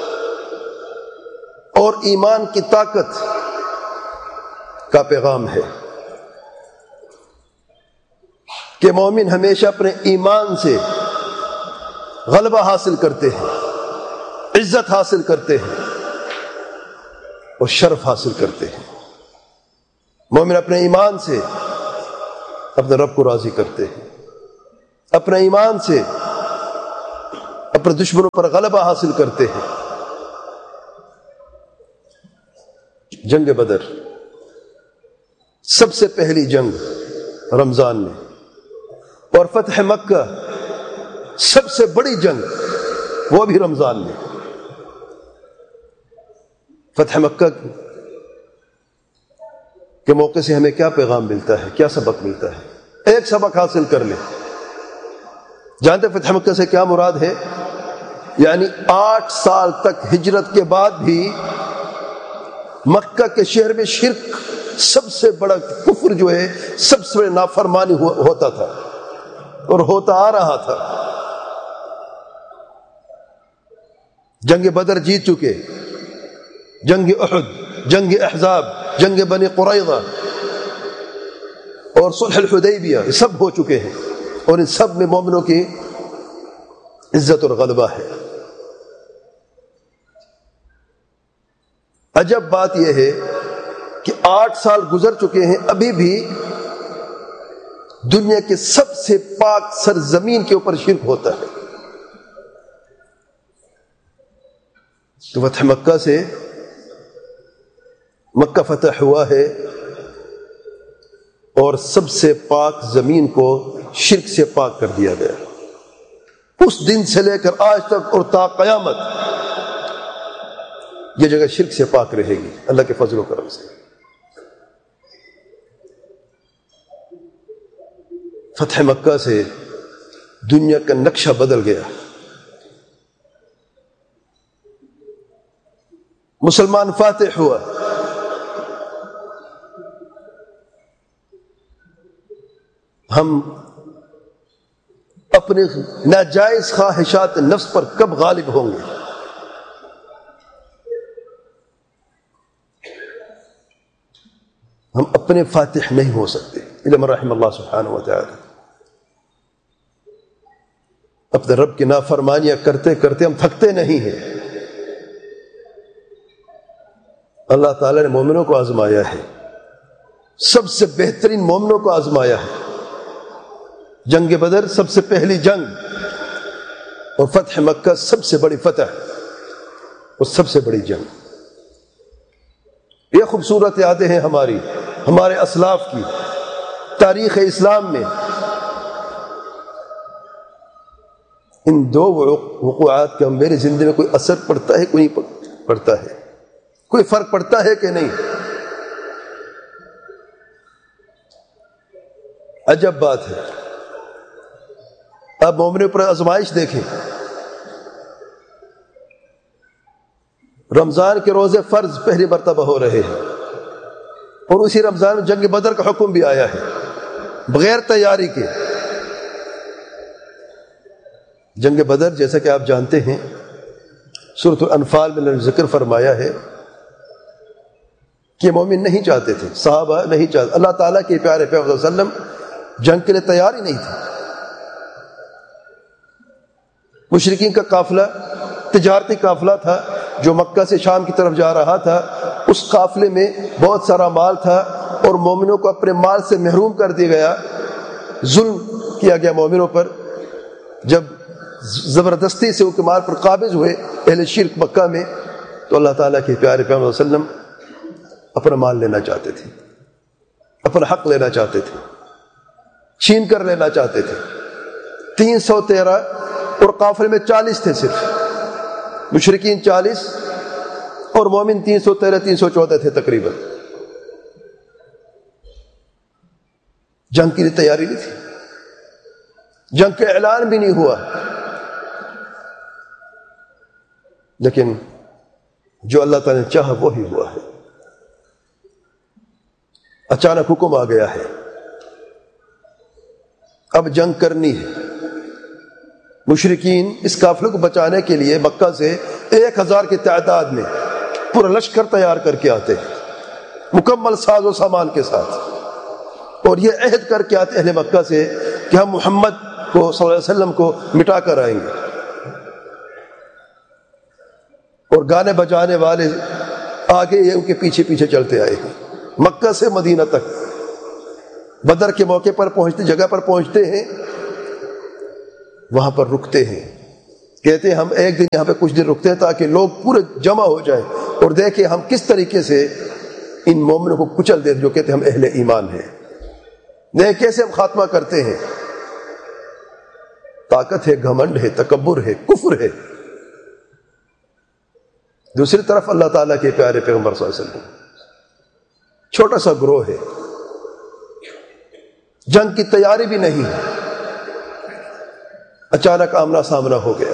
اور ایمان کی طاقت کا پیغام ہے کہ مومن ہمیشہ اپنے ایمان سے غلبہ حاصل کرتے ہیں، عزت حاصل کرتے ہیں اور شرف حاصل کرتے ہیں۔ مومن اپنے ایمان سے اپنے رب کو راضی کرتے ہیں، اپنے ایمان سے اپنے دشمنوں پر غلبہ حاصل کرتے ہیں۔ جنگ بدر سب سے پہلی جنگ رمضان میں، اور فتح مکہ سب سے بڑی جنگ وہ بھی رمضان میں۔ فتح مکہ کے موقع سے ہمیں کیا پیغام ملتا ہے، کیا سبق ملتا ہے؟ ایک سبق حاصل کر لیں۔ جانتے فتح مکہ سے کیا مراد ہے؟ یعنی آٹھ سال تک ہجرت کے بعد بھی مکہ کے شہر میں شرک سب سے بڑا کفر جو ہے، سب سے بڑا نافرمانی ہوتا تھا اور ہوتا آ رہا تھا۔ جنگ بدر جیت چکے، جنگ احد، جنگ احزاب، جنگ بنی قریظہ اور صلح الحدیبیہ یہ سب ہو چکے ہیں، اور ان سب میں مومنوں کی عزت اور غلبہ ہے۔ عجب بات یہ ہے کہ آٹھ سال گزر چکے ہیں، ابھی بھی دنیا کے سب سے پاک سرزمین کے اوپر شرک ہوتا ہے۔ تو فتح مکہ سے مکہ فتح ہوا ہے اور سب سے پاک زمین کو شرک سے پاک کر دیا گیا۔ اس دن سے لے کر آج تک اور تا قیامت یہ جگہ شرک سے پاک رہے گی اللہ کے فضل و کرم سے۔ فتح مکہ سے دنیا کا نقشہ بدل گیا۔ مسلمان فاتح ہوا، ہم اپنے ناجائز خواہشات نفس پر کب غالب ہوں گے؟ ہم اپنے فاتح نہیں ہو سکتے الا من رحم اللہ سبحانہ و تعالی۔ اپنے رب کی نافرمانیاں کرتے کرتے ہم تھکتے نہیں ہیں۔ اللہ تعالی نے مومنوں کو آزمایا ہے، سب سے بہترین مومنوں کو آزمایا ہے۔ جنگ بدر سب سے پہلی جنگ اور فتح مکہ سب سے بڑی فتح اور سب سے بڑی جنگ۔ یہ خوبصورت یادیں ہیں ہماری، ہمارے اسلاف کی تاریخ اسلام میں۔ ان دو وقوعات کا میری زندگی میں کوئی اثر پڑتا ہے، کوئی نہیں پڑتا ہے، کوئی فرق پڑتا ہے کہ نہیں؟ عجب بات ہے۔ اب مومنوں پر آزمائش دیکھیں۔ رمضان کے روزے فرض پہلی مرتبہ ہو رہے ہیں، اور اسی رمضان میں جنگ بدر کا حکم بھی آیا ہے بغیر تیاری کے۔ جنگ بدر جیسا کہ آپ جانتے ہیں سورۃ الانفال میں ذکر فرمایا ہے کہ مومن نہیں چاہتے تھے، صحابہ نہیں چاہتے، اللہ تعالیٰ کے پیارے پیغمبر صلی اللہ علیہ وسلم جنگ کے لیے تیار ہی نہیں تھے۔ مشرکین کا قافلہ تجارتی قافلہ تھا جو مکہ سے شام کی طرف جا رہا تھا، اس قافلے میں بہت سارا مال تھا اور مومنوں کو اپنے مال سے محروم کر دیا گیا، ظلم کیا گیا مومنوں پر۔ جب زبردستی سے ان کے مال پر قابض ہوئے اہل شرک مکہ میں، تو اللہ تعالیٰ کے پیارے پیغمبر صلی اللہ علیہ وسلم اپنا مال لینا چاہتے تھے، اپنا حق لینا چاہتے تھے، چھین کر لینا چاہتے تھے۔ تین سو تیرہ اور قافلے میں چالیس تھے، صرف مشرکین چالیس اور مومن تین سو تیرہ تین سو چودہ تھے تقریباً۔ جنگ کی تیاری نہیں تھی، جنگ کا اعلان بھی نہیں ہوا، لیکن جو اللہ تعالی نے چاہا وہی ہوا ہے۔ اچانک حکم آ گیا ہے، اب جنگ کرنی ہے۔ مشرکین اس قافلے کو بچانے کے لیے مکہ سے ایک ہزار کی تعداد میں پورا لشکر تیار کر کے آتے ہیں، مکمل ساز و سامان کے ساتھ، اور یہ عہد کر کے آتے اہل مکہ سے کہ ہم محمد کو صلی اللہ علیہ وسلم کو مٹا کر آئیں گے۔ اور گانے بجانے والے آگے یہ ان کے پیچھے پیچھے چلتے آئے ہیں، مکہ سے مدینہ تک۔ بدر کے موقع پر پہنچتے جگہ پر پہنچتے ہیں، وہاں پر رکتے ہیں، کہتے ہیں ہم ایک دن یہاں پہ کچھ دن رکتے ہیں تاکہ لوگ پورے جمع ہو جائیں اور دیکھیں ہم کس طریقے سے ان مومنوں کو کچل دیتے جو کہتے ہیں ہم اہل ایمان ہیں، دیکھ کیسے ہم خاتمہ کرتے ہیں۔ طاقت ہے، گھمنڈ ہے، تکبر ہے، کفر ہے۔ دوسری طرف اللہ تعالیٰ کے پیارے پیغمبر صلی اللہ علیہ وسلم چھوٹا سا گروہ ہے، جنگ کی تیاری بھی نہیں ہے، اچانک آمنا سامنا ہو گیا،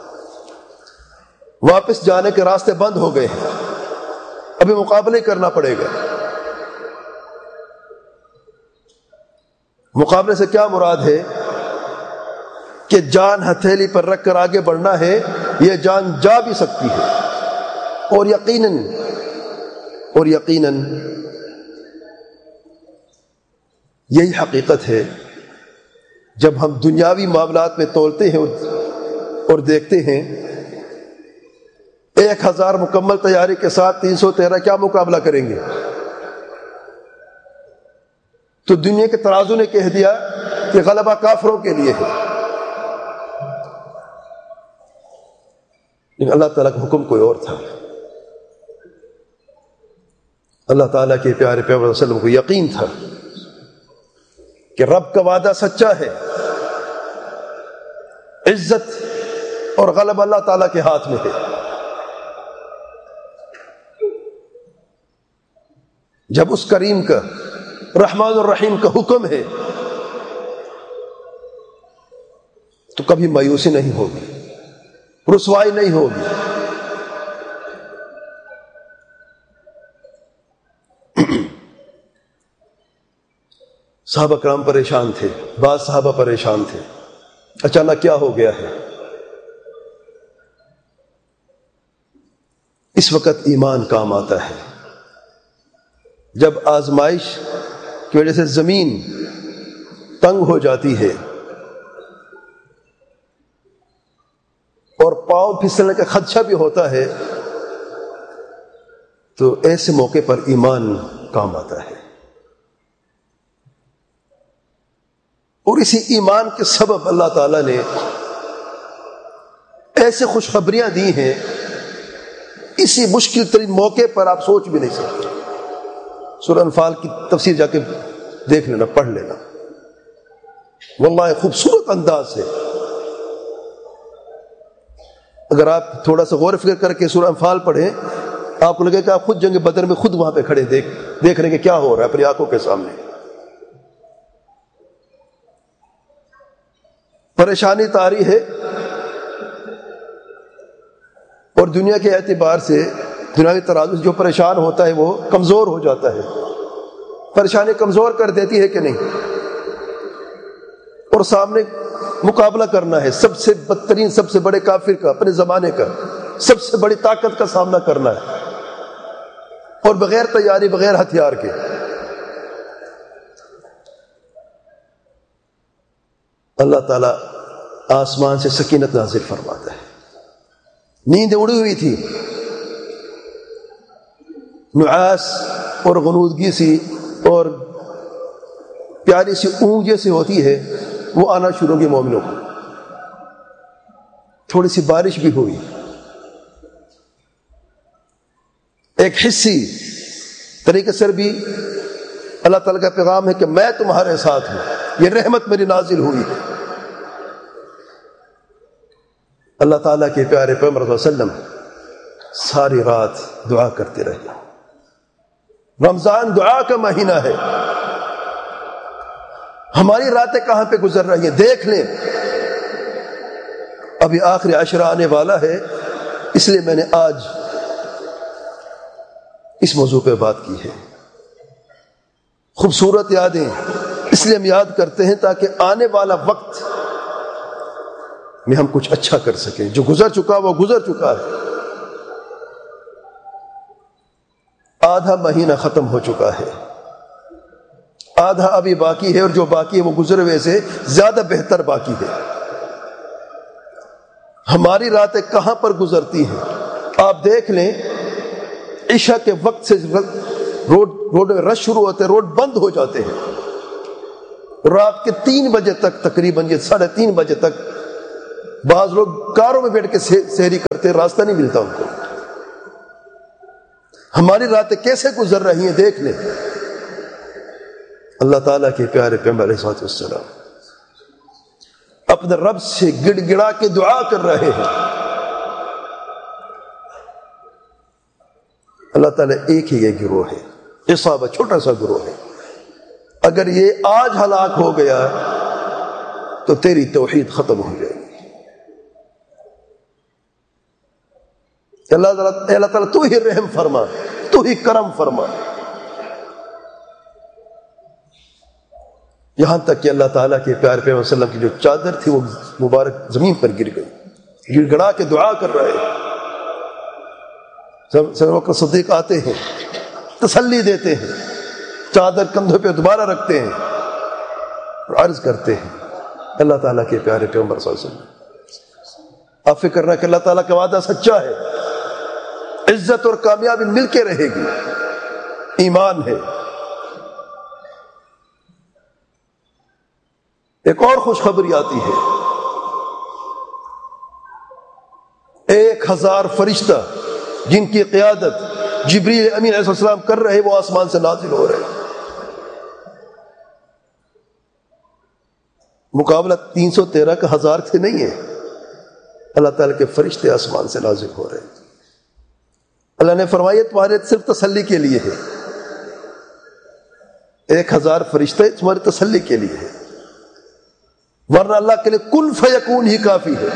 واپس جانے کے راستے بند ہو گئے ہیں، ابھی مقابلے کرنا پڑے گا۔ مقابلے سے کیا مراد ہے کہ جان ہتھیلی پر رکھ کر آگے بڑھنا ہے، یہ جان جا بھی سکتی ہے، اور یقیناً اور یقیناً یہی حقیقت ہے جب ہم دنیاوی معاملات میں تولتے ہیں اور دیکھتے ہیں ایک ہزار مکمل تیاری کے ساتھ تین سو تیرہ کیا مقابلہ کریں گے، تو دنیا کے ترازو نے کہہ دیا کہ غلبہ کافروں کے لیے ہے، لیکن اللہ تعالیٰ کا حکم کوئی اور تھا۔ اللہ تعالیٰ کے پیارے پیغمبر صلی اللہ علیہ وسلم کو یقین تھا کہ رب کا وعدہ سچا ہے، عزت اور غلبہ اللہ تعالیٰ کے ہاتھ میں ہے۔ جب اس کریم کا رحمان الرحیم کا حکم ہے تو کبھی مایوسی نہیں ہوگی، رسوائی نہیں ہوگی۔ صحابہ کرام پریشان تھے، بعض صحابہ پریشان تھے، اچانک کیا ہو گیا ہے؟ اس وقت ایمان کام آتا ہے جب آزمائش کی وجہ سے زمین تنگ ہو جاتی ہے اور پاؤں پھسلنے کا خدشہ بھی ہوتا ہے، تو ایسے موقع پر ایمان کام آتا ہے، اور اسی ایمان کے سبب اللہ تعالیٰ نے ایسے خوشخبریاں دی ہیں اسی مشکل ترین موقع پر آپ سوچ بھی نہیں سکتے۔ سورہ انفال کی تفسیر جا کے دیکھ لینا، پڑھ لینا، واللہ خوبصورت انداز سے اگر آپ تھوڑا سا غور و فکر کر کے سورہ انفال پڑھیں آپ کو لگے کہ آپ خود جنگ بدر میں خود وہاں پہ کھڑے دیکھ دیکھ رہے ہیں کہ کیا ہو رہا ہے اپنی آنکھوں کے سامنے۔ پریشانی طاری ہے، اور دنیا کے اعتبار سے دنیاوی ترازو سے جو پریشان ہوتا ہے وہ کمزور ہو جاتا ہے۔ پریشانی کمزور کر دیتی ہے کہ نہیں؟ اور سامنے مقابلہ کرنا ہے سب سے بدترین، سب سے بڑے کافر کا، اپنے زمانے کا، سب سے بڑی طاقت کا سامنا کرنا ہے، اور بغیر تیاری، بغیر ہتھیار کے۔ اللہ تعالیٰ آسمان سے سکینت نازل فرماتا ہے۔ نیند اڑی ہوئی تھی، نعاس اور غنودگی سی اور پیاری سی اونگ جیسی ہوتی ہے وہ آنا شروع ہوگی مومنوں کو۔ تھوڑی سی بارش بھی ہوئی، ایک حصی طریقے سے بھی اللہ تعالیٰ کا پیغام ہے کہ میں تمہارے ساتھ ہوں، یہ رحمت میری نازل ہوئی ہے۔ اللہ تعالیٰ کے پیارے پیغمبر صلی اللہ علیہ وسلم ساری رات دعا کرتے رہے۔ رمضان دعا کا مہینہ ہے، ہماری راتیں کہاں پہ گزر رہی ہیں دیکھ لیں۔ ابھی آخری عشرہ آنے والا ہے، اس لیے میں نے آج اس موضوع پہ بات کی ہے۔ خوبصورت یادیں اس لیے ہم یاد کرتے ہیں تاکہ آنے والا وقت میں ہم کچھ اچھا کر سکیں۔ جو گزر چکا وہ گزر چکا ہے، آدھا مہینہ ختم ہو چکا ہے، آدھا ابھی باقی ہے، اور جو باقی ہے وہ گزرے ہوئے سے زیادہ بہتر باقی ہے۔ ہماری راتیں کہاں پر گزرتی ہیں آپ دیکھ لیں۔ عشاء کے وقت سے روڈ روڈ میں رش شروع ہوتے ہیں، روڈ بند ہو جاتے ہیں، رات کے تین بجے تک تقریباً یہ ساڑھے تین بجے تک بعض لوگ کاروں میں بیٹھ کے سحری کرتے، راستہ نہیں ملتا ان کو. ہماری راتیں کیسے گزر رہی ہیں دیکھ لیں. اللہ تعالیٰ کے پیارے پیغمبر علیہ الصلوۃ والسلام اپنے رب سے گڑ گڑا کے دعا کر رہے ہیں. اللہ تعالیٰ ایک ہی یہ گروہ ہے، عصابہ، چھوٹا سا گروہ ہے. اگر یہ آج ہلاک ہو گیا تو تیری توحید ختم ہو جائے گی. اللہ تعالیٰ اللہ تعالیٰ تو ہی رحم فرما، تو ہی کرم فرما. یہاں تک کہ اللہ تعالیٰ کے پیارے پیغمبر صلی اللہ علیہ وسلم کی جو چادر تھی وہ مبارک زمین پر گر گئی. گڑ گڑا کے دعا کر رہے ہیں. سب وقت صدیق آتے ہیں، تسلی دیتے ہیں، چادر کندھوں پہ دوبارہ رکھتے ہیں اور عرض کرتے ہیں اللہ تعالیٰ کے پیارے پیغمبر صلی اللہ علیہ وسلم، آپ فکر نہ کہ اللہ تعالیٰ کا وعدہ سچا ہے، عزت اور کامیابی مل کے رہے گی، ایمان ہے. ایک اور خوشخبری آتی ہے، ایک ہزار فرشتہ جن کی قیادت جبریل امین علیہ السلام کر رہے وہ آسمان سے نازل ہو رہے. مقابلہ تین سو تیرہ کا ہزار سے نہیں ہے، اللہ تعالیٰ کے فرشتے آسمان سے نازل ہو رہے. اللہ نے فرمایا تمہارے صرف تسلی کے لیے ہے، ایک ہزار فرشتے تمہاری تسلی کے لیے ہے، ورنہ اللہ کے لیے کن فیکون ہی کافی ہے.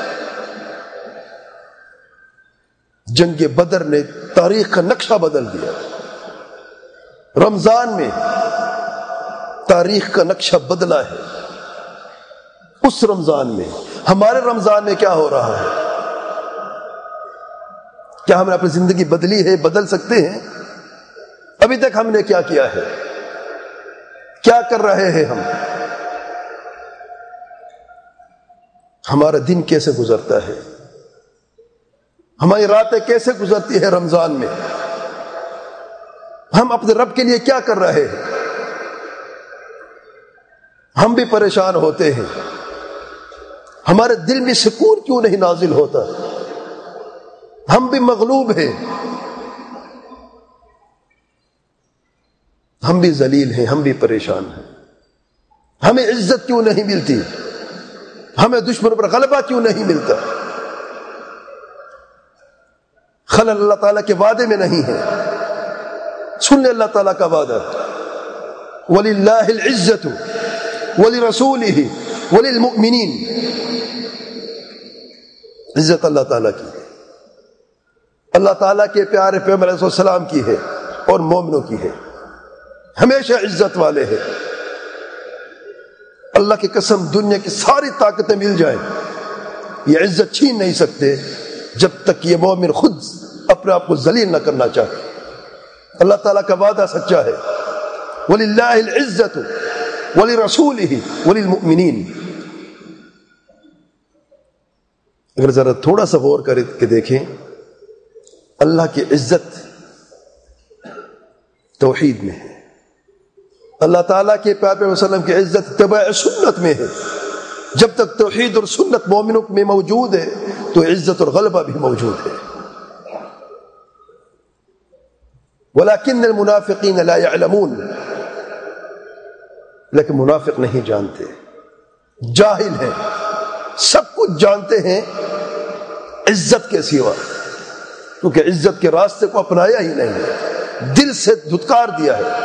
جنگ بدر نے تاریخ کا نقشہ بدل دیا. رمضان میں تاریخ کا نقشہ بدلا ہے. اس رمضان میں، ہمارے رمضان میں کیا ہو رہا ہے؟ کیا ہم نے اپنی زندگی بدلی ہے؟ بدل سکتے ہیں؟ ابھی تک ہم نے کیا کیا ہے؟ کیا کر رہے ہیں ہم؟ ہمارا دن کیسے گزرتا ہے؟ ہماری راتیں کیسے گزرتی ہے رمضان میں؟ ہم اپنے رب کے لیے کیا کر رہے ہیں؟ ہم بھی پریشان ہوتے ہیں. ہمارے دل میں سکون کیوں نہیں نازل ہوتا؟ ہم بھی مغلوب ہیں، ہم بھی ذلیل ہیں، ہم بھی پریشان ہیں. ہمیں عزت کیوں نہیں ملتی؟ ہمیں دشمنوں پر غلبہ کیوں نہیں ملتا؟ خلل اللہ تعالیٰ کے وعدے میں نہیں ہے. سن لے اللہ تعالیٰ کا وعدہ، وَلِلَّهِ الْعِزَّةُ وَلِرَسُولِهِ وَلِلْمُؤْمِنِينَ. عزت اللہ تعالیٰ کی ہے، اللہ تعالیٰ کے پیارے پیغمبر علیہ السلام کی ہے اور مومنوں کی ہے. ہمیشہ عزت والے ہیں. اللہ کی قسم دنیا کی ساری طاقتیں مل جائیں، یہ عزت چھین نہیں سکتے جب تک یہ مومن خود اپنے آپ کو ذلیل نہ کرنا چاہے. اللہ تعالیٰ کا وعدہ سچا ہے، وَلِلَّهِ الْعِزَّةُ وَلِرَسُولِهِ وَلِلْمُؤْمِنِينَ. اگر ذرا تھوڑا سا غور کر کے دیکھیں، اللہ کی عزت توحید میں ہے. اللہ تعالیٰ کے پیارے پیغمبر وسلم کی عزت اتباع سنت میں ہے. جب تک توحید اور سنت مومنوں میں موجود ہے تو عزت اور غلبہ بھی موجود ہے. وَلَكِنَّ الْمُنَافِقِينَ لَا يَعْلَمُونَ. لیکن منافق نہیں جانتے، جاہل ہیں، سب کچھ جانتے ہیں عزت کے سوا، کیونکہ عزت کے راستے کو اپنایا ہی نہیں ہے، دل سے دھتکار دیا ہے.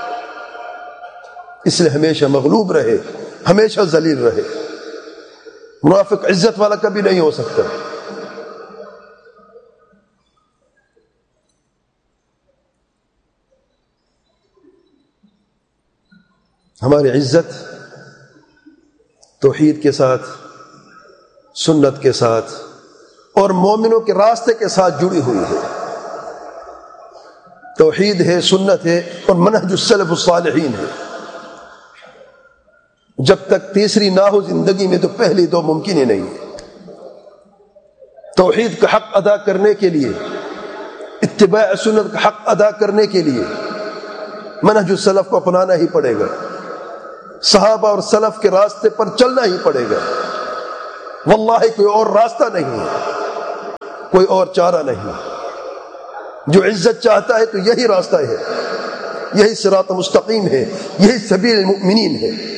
اس لیے ہمیشہ مغلوب رہے، ہمیشہ ذلیل رہے. منافق عزت والا کبھی نہیں ہو سکتا. ہماری عزت توحید کے ساتھ، سنت کے ساتھ اور مومنوں کے راستے کے ساتھ جڑی ہوئی ہے. توحید ہے، سنت ہے اور منہج السلف الصالحین ہے. جب تک تیسری نہ ہو زندگی میں تو پہلی دو ممکن ہی نہیں ہے. توحید کا حق ادا کرنے کے لیے، اتباع سنت کا حق ادا کرنے کے لیے منہج السلف کو اپنانا ہی پڑے گا، صحابہ اور سلف کے راستے پر چلنا ہی پڑے گا. واللہ کوئی اور راستہ نہیں ہے، کوئی اور چارہ نہیں. جو عزت چاہتا ہے تو یہی راستہ ہے، یہی صراط مستقیم ہے، یہی سبیل المؤمنین ہے.